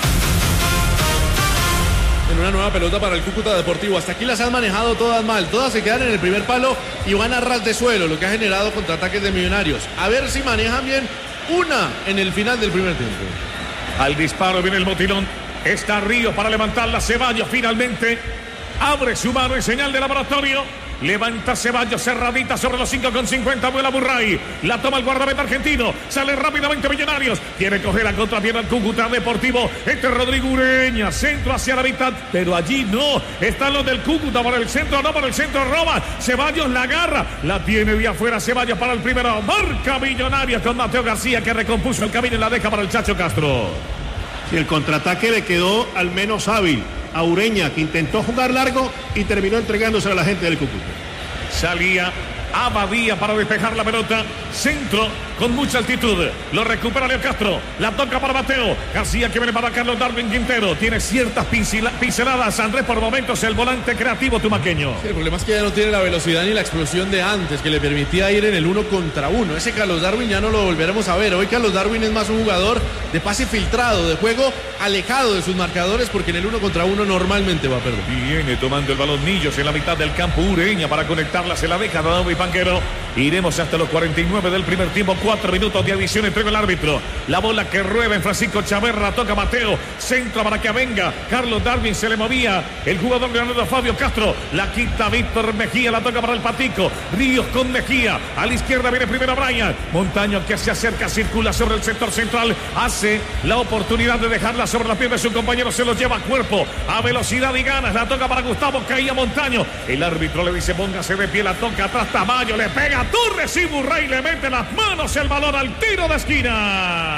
En una nueva pelota para el Cúcuta Deportivo. Hasta aquí las han manejado todas mal. Todas se quedan en el primer palo y van a ras de suelo, lo que ha generado contraataques de Millonarios. A ver si manejan bien una en el final del primer tiempo. Al disparo viene el botilón. Está Ríos para levantarla. Ceballos finalmente abre su mano en señal de laboratorio. Levanta Ceballos, cerradita sobre los 5,50. Vuela Burray. La toma el guardameta argentino. Sale rápidamente Millonarios. Quiere coger la contrapierna al Cúcuta Deportivo. Este es Rodrigo Ureña. Centro hacia la mitad. Pero allí no. Están los del Cúcuta. Por el centro no. Por el centro roba. Ceballos la agarra. La tiene de afuera Ceballos para el primero. Marca Millonarios con Mateo García, que recompuso el camino y la deja para el Chacho Castro. Y el contraataque le quedó al menos hábil a Ureña, que intentó jugar largo y terminó entregándose a la gente del Cúcuta. Salía Abadía para despejar la pelota. Centro con mucha altitud. Lo recupera Leo Castro. La toca para Mateo García, que viene para Carlos Darwin Quintero. Tiene ciertas pinceladas, Andrés, por momentos el volante creativo tumaqueño. Sí, el problema es que ya no tiene la velocidad ni la explosión de antes, que le permitía ir en el 1 contra 1. Ese Carlos Darwin ya no lo volveremos a ver. Hoy Carlos Darwin es más un jugador de pase filtrado, de juego alejado de sus marcadores, porque en el 1 contra 1 normalmente va a perder. Viene tomando el balón Millos en la mitad del campo. Ureña para conectarla, se la deja David Panquero. Iremos hasta los 49 del primer tiempo. 4 minutos de adición, entrega el árbitro. La bola que rueda en Francisco Chaverra, toca Mateo. Centro para que venga Carlos Darwin, se le movía el jugador Leonardo Fabio Castro. La quita Víctor Mejía, la toca para el Patico. Ríos con Mejía. A la izquierda viene primero Brian. Montaño, que se acerca, circula sobre el sector central. Hace la oportunidad de dejarla sobre la piel de su compañero. Se lo lleva a cuerpo, a velocidad y ganas. La toca para Gustavo, caía Montaño. El árbitro le dice: póngase de pie, la toca atrás Tamayo. Le pega Torres y Burray le mete las manos el balón al tiro de esquina.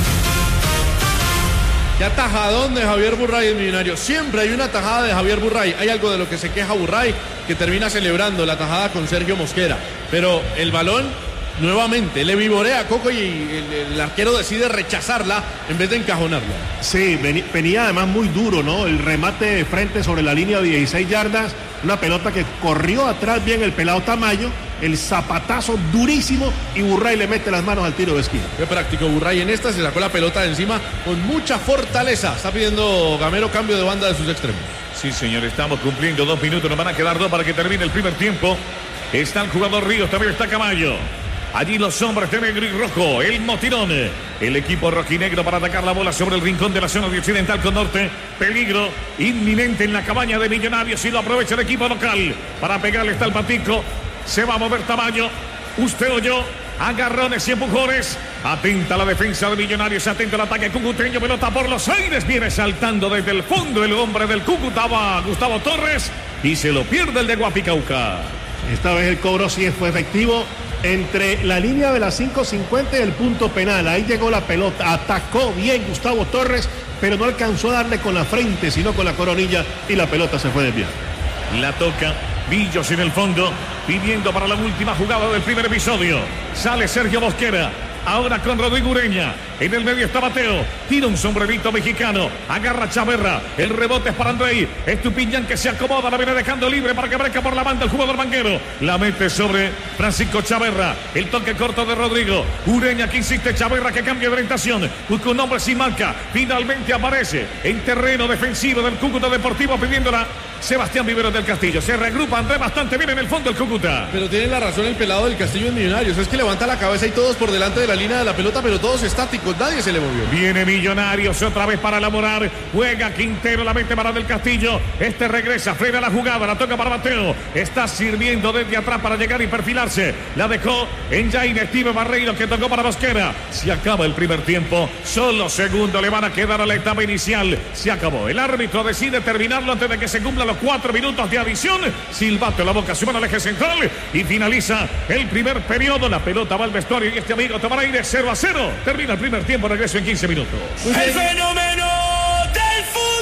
Ya tajadón de Javier Burray en Millonarios. Siempre hay una tajada de Javier Burray. Hay algo de lo que se queja Burray, que termina celebrando la tajada con Sergio Mosquera. Pero el balón nuevamente le vivorea a Coco y el arquero decide rechazarla en vez de encajonarla. Sí, venía además muy duro, ¿no? El remate de frente sobre la línea de 16 yardas. Una pelota que corrió atrás bien el pelado Tamayo. El zapatazo durísimo y Burray le mete las manos al tiro de esquina. Qué práctico Burray en esta, se sacó la pelota de encima con mucha fortaleza. Está pidiendo Gamero cambio de banda de sus extremos. Sí, señor, estamos cumpliendo 2 minutos, nos van a quedar 2 para que termine el primer tiempo. Está el jugador Ríos, también está Camayo. Allí los hombres de negro y rojo, el motirón. El equipo rojinegro para atacar la bola sobre el rincón de la zona de occidental con norte. Peligro inminente en la cabaña de Millonarios y lo aprovecha el equipo local. Para pegarle está el Patico. Se va a mover Tamayo. Usted o yo. Agarrones y empujones. Atenta la defensa de Millonarios. Atenta el ataque cucuteño. Pelota por los aires. Viene saltando desde el fondo el hombre del Cúcuta, Gustavo Torres. Y se lo pierde el de Guapicauca. Esta vez el cobro sí fue efectivo. Entre la línea de las 5.50 y el punto penal. Ahí llegó la pelota. Atacó bien Gustavo Torres, pero no alcanzó a darle con la frente, sino con la coronilla. Y la pelota se fue desviada. La toca Millos en el fondo, pidiendo para la última jugada del primer episodio. Sale Sergio Mosquera. Ahora con Rodrigo Ureña. En el medio está Mateo. Tira un sombrerito mexicano. Agarra Chaverra. El rebote es para Andrei. Estupiñán, que se acomoda. La viene dejando libre para que breca por la banda el jugador banquero. La mete sobre Francisco Chaverra. El toque corto de Rodrigo. Ureña, que insiste. Chaverra, que cambia de orientación. Busca un hombre sin marca. Finalmente aparece en terreno defensivo del Cúcuta Deportivo, pidiéndola Sebastián Viveros del Castillo. Se regrupa Andrés bastante bien en el fondo el Cúcuta. Pero tiene la razón el pelado del Castillo en Millonarios. Es que levanta la cabeza y todos por delante de la línea de la pelota, pero todos estáticos, nadie se le movió. Viene Millonarios otra vez para elaborar. Juega Quintero, la mete para del Castillo. Este regresa, frena la jugada, la toca para Mateo. Está sirviendo desde atrás para llegar y perfilarse. La dejó en Jaime Steve Barreiro, que tocó para Mosquera. Se acaba el primer tiempo. Solo segundo le van a quedar a la etapa inicial. Se acabó. El árbitro decide terminarlo antes de que se cumplan los 4 minutos de adición. Silbato en la boca, se van al eje central y finaliza el primer periodo. La pelota va al vestuario y este amigo tomará aire. 0-0. Termina el primer tiempo, regreso en 15 minutos. El fenómeno del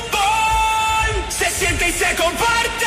fútbol se siente y se comparte.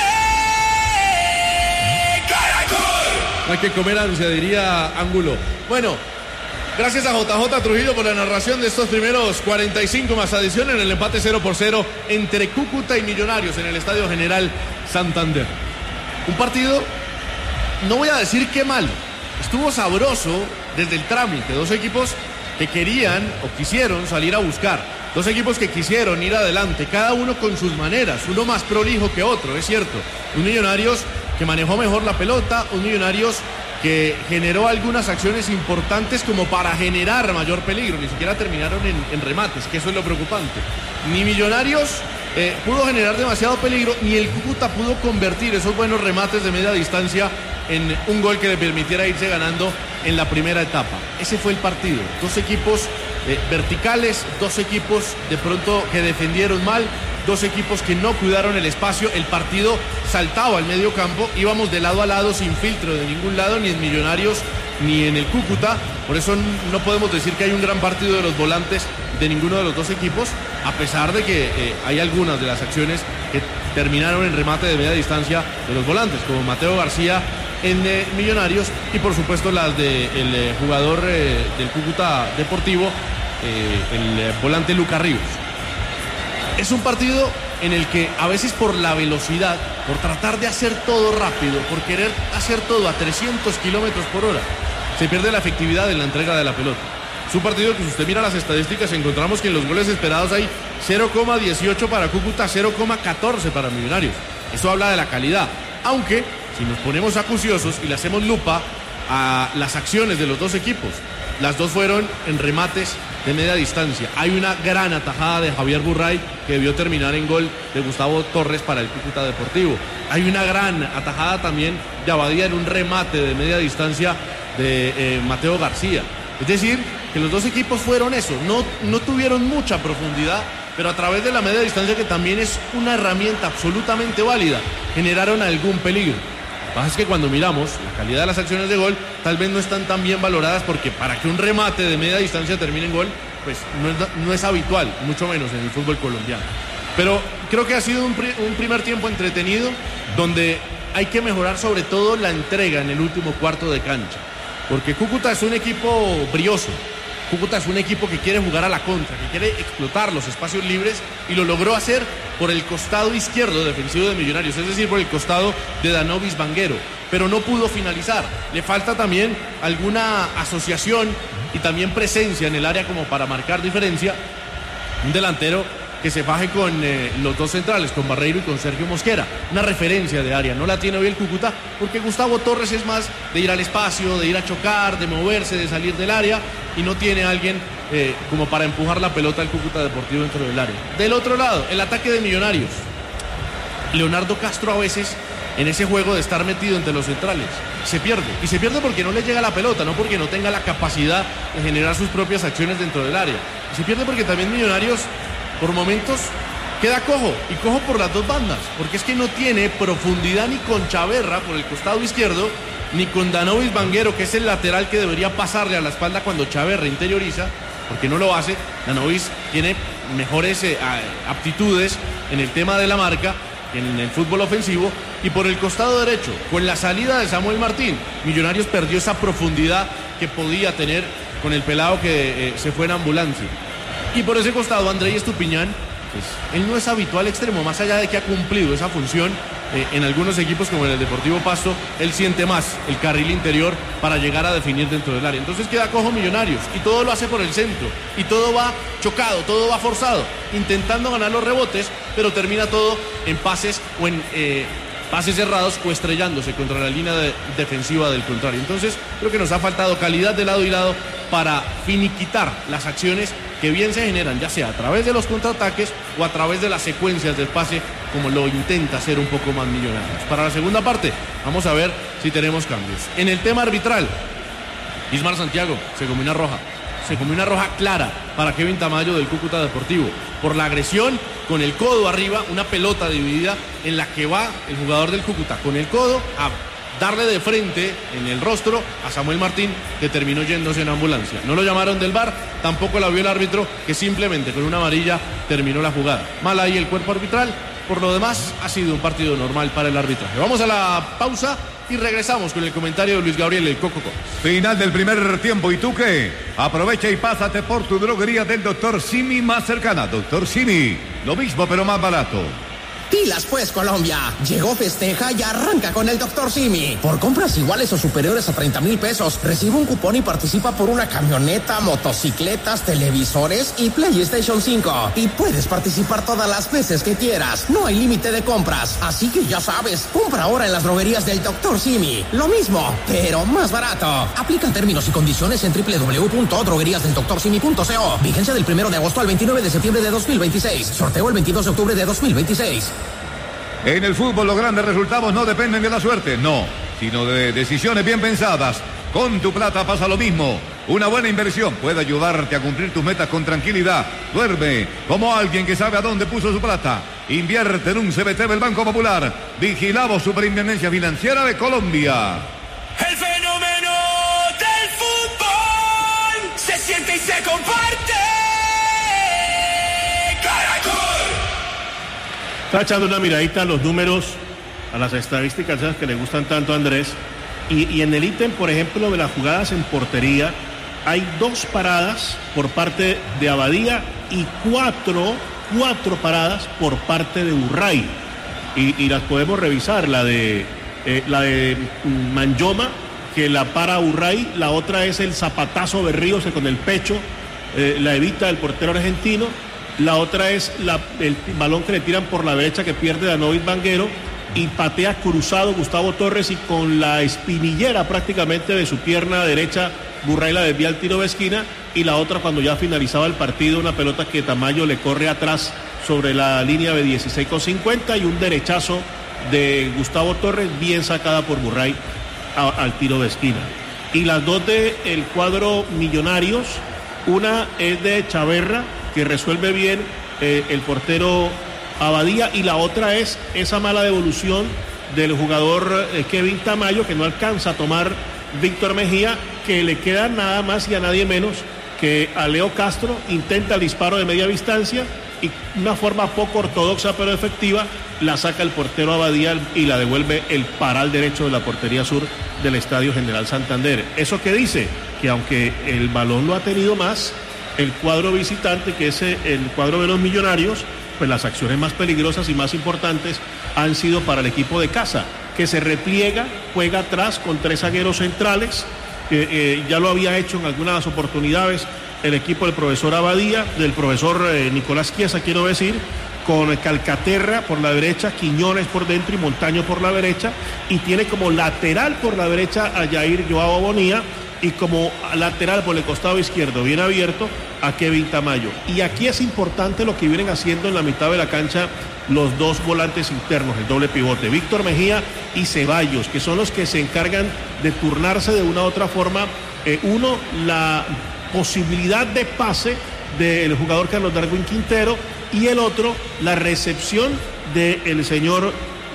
¡Caracol! Hay que comer ansia, diría Ángulo. Bueno, gracias a JJ Trujillo por la narración de estos primeros 45 más adición en el empate 0-0 entre Cúcuta y Millonarios en el Estadio General Santander. Un partido, no voy a decir qué malo, estuvo sabroso desde el trámite. Dos equipos que querían o quisieron salir a buscar. Dos equipos que quisieron ir adelante, cada uno con sus maneras, uno más prolijo que otro, es cierto. Un Millonarios que manejó mejor la pelota, un Millonarios que generó algunas acciones importantes como para generar mayor peligro, ni siquiera terminaron en remates, que eso es lo preocupante. Ni Millonarios pudo generar demasiado peligro, ni el Cúcuta pudo convertir esos buenos remates de media distancia en un gol que le permitiera irse ganando en la primera etapa. Ese fue el partido, dos equipos verticales, dos equipos de pronto que defendieron mal, dos equipos que no cuidaron el espacio. El partido saltaba al medio campo, íbamos de lado a lado sin filtro de ningún lado, ni en Millonarios ni en el Cúcuta. Por eso no podemos decir que hay un gran partido de los volantes de ninguno de los dos equipos, a pesar de que hay algunas de las acciones que terminaron en remate de media distancia de los volantes, como Mateo García en Millonarios, y por supuesto las del jugador del Cúcuta Deportivo, el volante Lucas Ríos. Es un partido en el que a veces por la velocidad, por tratar de hacer todo rápido, por querer hacer todo a 300 kilómetros por hora, se pierde la efectividad en la entrega de la pelota. Es un partido que, si usted mira las estadísticas, encontramos que en los goles esperados hay 0,18 para Cúcuta, 0,14 para Millonarios. Eso habla de la calidad, aunque si nos ponemos acuciosos y le hacemos lupa a las acciones de los dos equipos, las dos fueron en remates de media distancia. Hay una gran atajada de Javier Burray que debió terminar en gol de Gustavo Torres para el Cúcuta Deportivo. Hay una gran atajada también de Abadía en un remate de media distancia de Mateo García. Es decir, que los dos equipos fueron eso, no tuvieron mucha profundidad, pero a través de la media distancia, que también es una herramienta absolutamente válida, generaron algún peligro. Lo que pasa es que cuando miramos la calidad de las acciones de gol, tal vez no están tan bien valoradas, porque para que un remate de media distancia termine en gol, pues no es habitual, mucho menos en el fútbol colombiano. Pero creo que ha sido un primer tiempo entretenido, donde hay que mejorar sobre todo la entrega en el último cuarto de cancha, porque Cúcuta es un equipo brioso. Cúcuta es un equipo que quiere jugar a la contra, que quiere explotar los espacios libres, y lo logró hacer por el costado izquierdo defensivo de Millonarios, es decir, por el costado de Danovis Vanguero, pero no pudo finalizar. Le falta también alguna asociación y también presencia en el área como para marcar diferencia. Un delantero que se faje con los dos centrales, con Barreiro y con Sergio Mosquera. Una referencia de área, no la tiene hoy el Cúcuta, porque Gustavo Torres es más de ir al espacio, de ir a chocar, de moverse, de salir del área, y no tiene a alguien como para empujar la pelota al Cúcuta Deportivo dentro del área. Del otro lado, el ataque de Millonarios. Leonardo Castro a veces, en ese juego de estar metido entre los centrales, se pierde. Y se pierde porque no le llega la pelota, no porque no tenga la capacidad de generar sus propias acciones dentro del área. Y se pierde porque también Millonarios, por momentos, queda cojo, y cojo por las dos bandas, porque es que no tiene profundidad ni con Chaverra por el costado izquierdo, ni con Danovis Vanguero, que es el lateral que debería pasarle a la espalda cuando Chaverra interioriza, porque no lo hace. Danovis tiene mejores aptitudes en el tema de la marca, en el fútbol ofensivo. Y por el costado derecho, con la salida de Samuel Martín, Millonarios perdió esa profundidad que podía tener con el pelado que se fue en ambulancia. Y por ese costado, Andrei Estupiñán, pues él no es habitual extremo, más allá de que ha cumplido esa función en algunos equipos como en el Deportivo Pasto. Él siente más el carril interior para llegar a definir dentro del área. Entonces queda cojo Millonarios, y todo lo hace por el centro, y todo va chocado, todo va forzado, intentando ganar los rebotes, pero termina todo en pases o en pases cerrados, o estrellándose contra la línea defensiva del contrario. Entonces creo que nos ha faltado calidad de lado y lado para finiquitar las acciones que bien se generan, ya sea a través de los contraataques o a través de las secuencias del pase, como lo intenta hacer un poco más Millonarios. Para la segunda parte, vamos a ver si tenemos cambios. En el tema arbitral, Ismar Santiago se comió una roja. Se comió una roja clara para Kevin Tamayo del Cúcuta Deportivo, por la agresión con el codo arriba, una pelota dividida en la que va el jugador del Cúcuta con el codo a darle de frente en el rostro a Samuel Martín, que terminó yéndose en ambulancia. No lo llamaron del VAR, tampoco la vio el árbitro, que simplemente con una amarilla terminó la jugada. Mal ahí el cuerpo arbitral. Por lo demás, ha sido un partido normal para el arbitraje. Vamos a la pausa y regresamos con el comentario de Luis Gabriel, el Coco. Final del primer tiempo. ¿Y tú qué? Aprovecha y pásate por tu droguería del Dr. Simi más cercana. Dr. Simi, lo mismo pero más barato. Pilas pues, Colombia. Llegó Festeja y arranca con el Dr. Simi. Por compras iguales o superiores a 30,000 pesos, recibe un cupón y participa por una camioneta, motocicletas, televisores y PlayStation 5. Y puedes participar todas las veces que quieras. No hay límite de compras. Así que ya sabes, compra ahora en las droguerías del Dr. Simi. Lo mismo, pero más barato. Aplican términos y condiciones en www.drogueriasdeldoctorsimi.co. Vigencia del 1 de agosto al 29 de septiembre de 2026. Sorteo el 22 de octubre de 2026. En el fútbol los grandes resultados no dependen de la suerte, no, sino de decisiones bien pensadas. Con tu plata pasa lo mismo. Una buena inversión puede ayudarte a cumplir tus metas con tranquilidad. Duerme como alguien que sabe a dónde puso su plata. Invierte en un CBT del Banco Popular. Vigilamos Superintendencia Financiera de Colombia. El fenómeno del fútbol se siente y se comparte. Está echando una miradita a los números, a las estadísticas esas que le gustan tanto a Andrés. Y en el ítem, por ejemplo, de las jugadas en portería, hay 2 paradas por parte de Abadía y 4 paradas por parte de Burray. Y las podemos revisar, la de Manyoma, que la para Burray, la otra es el zapatazo de Ríos, que con el pecho la evita el portero argentino. La otra es el balón que le tiran por la derecha que pierde Danovic Vanguero y patea cruzado Gustavo Torres y con la espinillera prácticamente de su pierna derecha Burray la desvía al tiro de esquina. Y la otra cuando ya finalizaba el partido, una pelota que Tamayo le corre atrás sobre la línea de 16,50 y un derechazo de Gustavo Torres bien sacada por Burray al tiro de esquina. Y las 2 del cuadro Millonarios, una es de Chaverra, que resuelve bien el portero Abadía, y la otra es esa mala devolución del jugador Kevin Tamayo, que no alcanza a tomar Víctor Mejía, que le queda nada más y a nadie menos que a Leo Castro. Intenta el disparo de media distancia y una forma poco ortodoxa pero efectiva la saca el portero Abadía y la devuelve el paral derecho de la portería sur del Estadio General Santander. ¿Eso qué dice? Que aunque el balón lo ha tenido más el cuadro visitante, que es el cuadro de los Millonarios, pues las acciones más peligrosas y más importantes han sido para el equipo de casa, que se repliega, juega atrás con 3 zagueros centrales. Ya lo había hecho en algunas oportunidades el equipo del profesor Abadía, del profesor Nicolás Chiesa, quiero decir, con Calcaterra por la derecha, Quiñones por dentro y Montaño por la derecha, y tiene como lateral por la derecha a Jair Joao Bonilla, y como lateral por el costado izquierdo, bien abierto, a Kevin Tamayo. Y aquí es importante lo que vienen haciendo en la mitad de la cancha los 2 volantes internos, el doble pivote, Víctor Mejía y Ceballos, que son los que se encargan de turnarse de una u otra forma. Uno, la posibilidad de pase del jugador Carlos Darwin Quintero, y el otro, la recepción del señor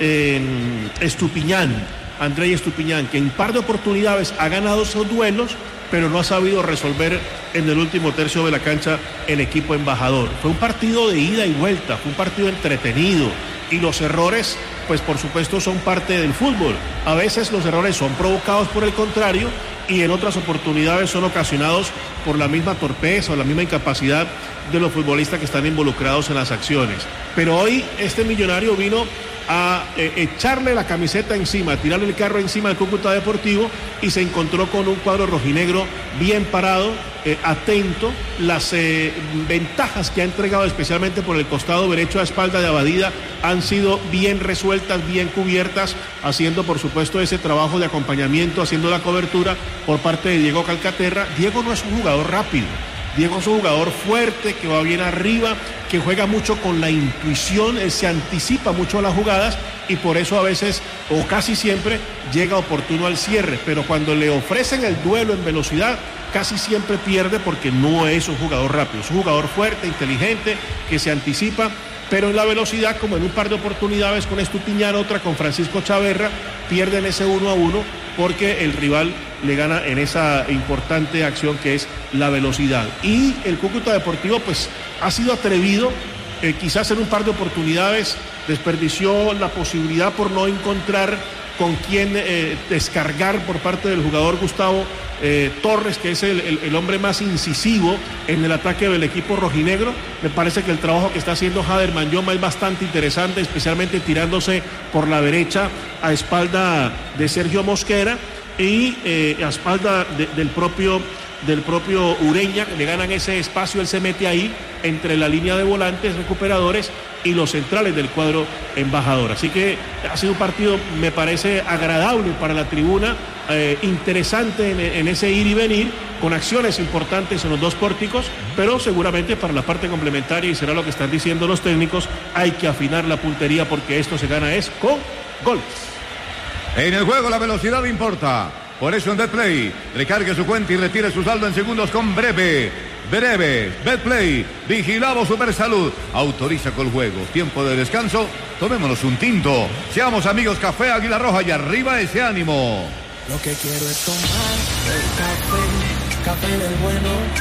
Estupiñán, Andrei Estupiñán, que en par de oportunidades ha ganado esos duelos, pero no ha sabido resolver en el último tercio de la cancha el equipo embajador. Fue un partido de ida y vuelta, fue un partido entretenido, y los errores, pues por supuesto son parte del fútbol. A veces los errores son provocados por el contrario, y en otras oportunidades son ocasionados por la misma torpeza o la misma incapacidad de los futbolistas que están involucrados en las acciones. Pero hoy este Millonario vino a echarle la camiseta encima, a tirarle el carro encima al Cúcuta Deportivo, y se encontró con un cuadro rojinegro bien parado, atento. Las ventajas que ha entregado especialmente por el costado derecho a espalda de Abadía han sido bien resueltas, bien cubiertas, haciendo por supuesto ese trabajo de acompañamiento, haciendo la cobertura por parte de Diego Calcaterra. Diego no es un jugador rápido, Diego es un jugador fuerte, que va bien arriba, que juega mucho con la intuición, él se anticipa mucho a las jugadas y por eso a veces, o casi siempre, llega oportuno al cierre. Pero cuando le ofrecen el duelo en velocidad, casi siempre pierde porque no es un jugador rápido. Es un jugador fuerte, inteligente, que se anticipa, pero en la velocidad, como en un par de oportunidades con Estupiñán, otra con Francisco Chaverra, pierden ese 1-1 porque el rival le gana en esa importante acción que es la velocidad. Y el Cúcuta Deportivo pues ha sido atrevido, quizás en un par de oportunidades desperdició la posibilidad por no encontrar con quién descargar por parte del jugador Gustavo Torres, que es el hombre más incisivo en el ataque del equipo rojinegro. Me parece que el trabajo que está haciendo Jader Manyoma es bastante interesante, especialmente tirándose por la derecha a espalda de Sergio Mosquera y a espalda del propio Ureña, que le ganan ese espacio, él se mete ahí entre la línea de volantes recuperadores y los centrales del cuadro embajador. Así que ha sido un partido, me parece, agradable para la tribuna, interesante en ese ir y venir, con acciones importantes en los dos pórticos, pero seguramente para la parte complementaria, y será lo que están diciendo los técnicos, hay que afinar la puntería porque esto se gana es con goles. En el juego la velocidad importa. Por eso en BetPlay, recargue su cuenta y retire su saldo en segundos con Breve. BetPlay, vigilado Supersalud. Autoriza con el juego. Tiempo de descanso, tomémonos un tinto. Seamos amigos, Café Águila Roja y arriba ese ánimo. Lo que quiero es tomar el café del bueno.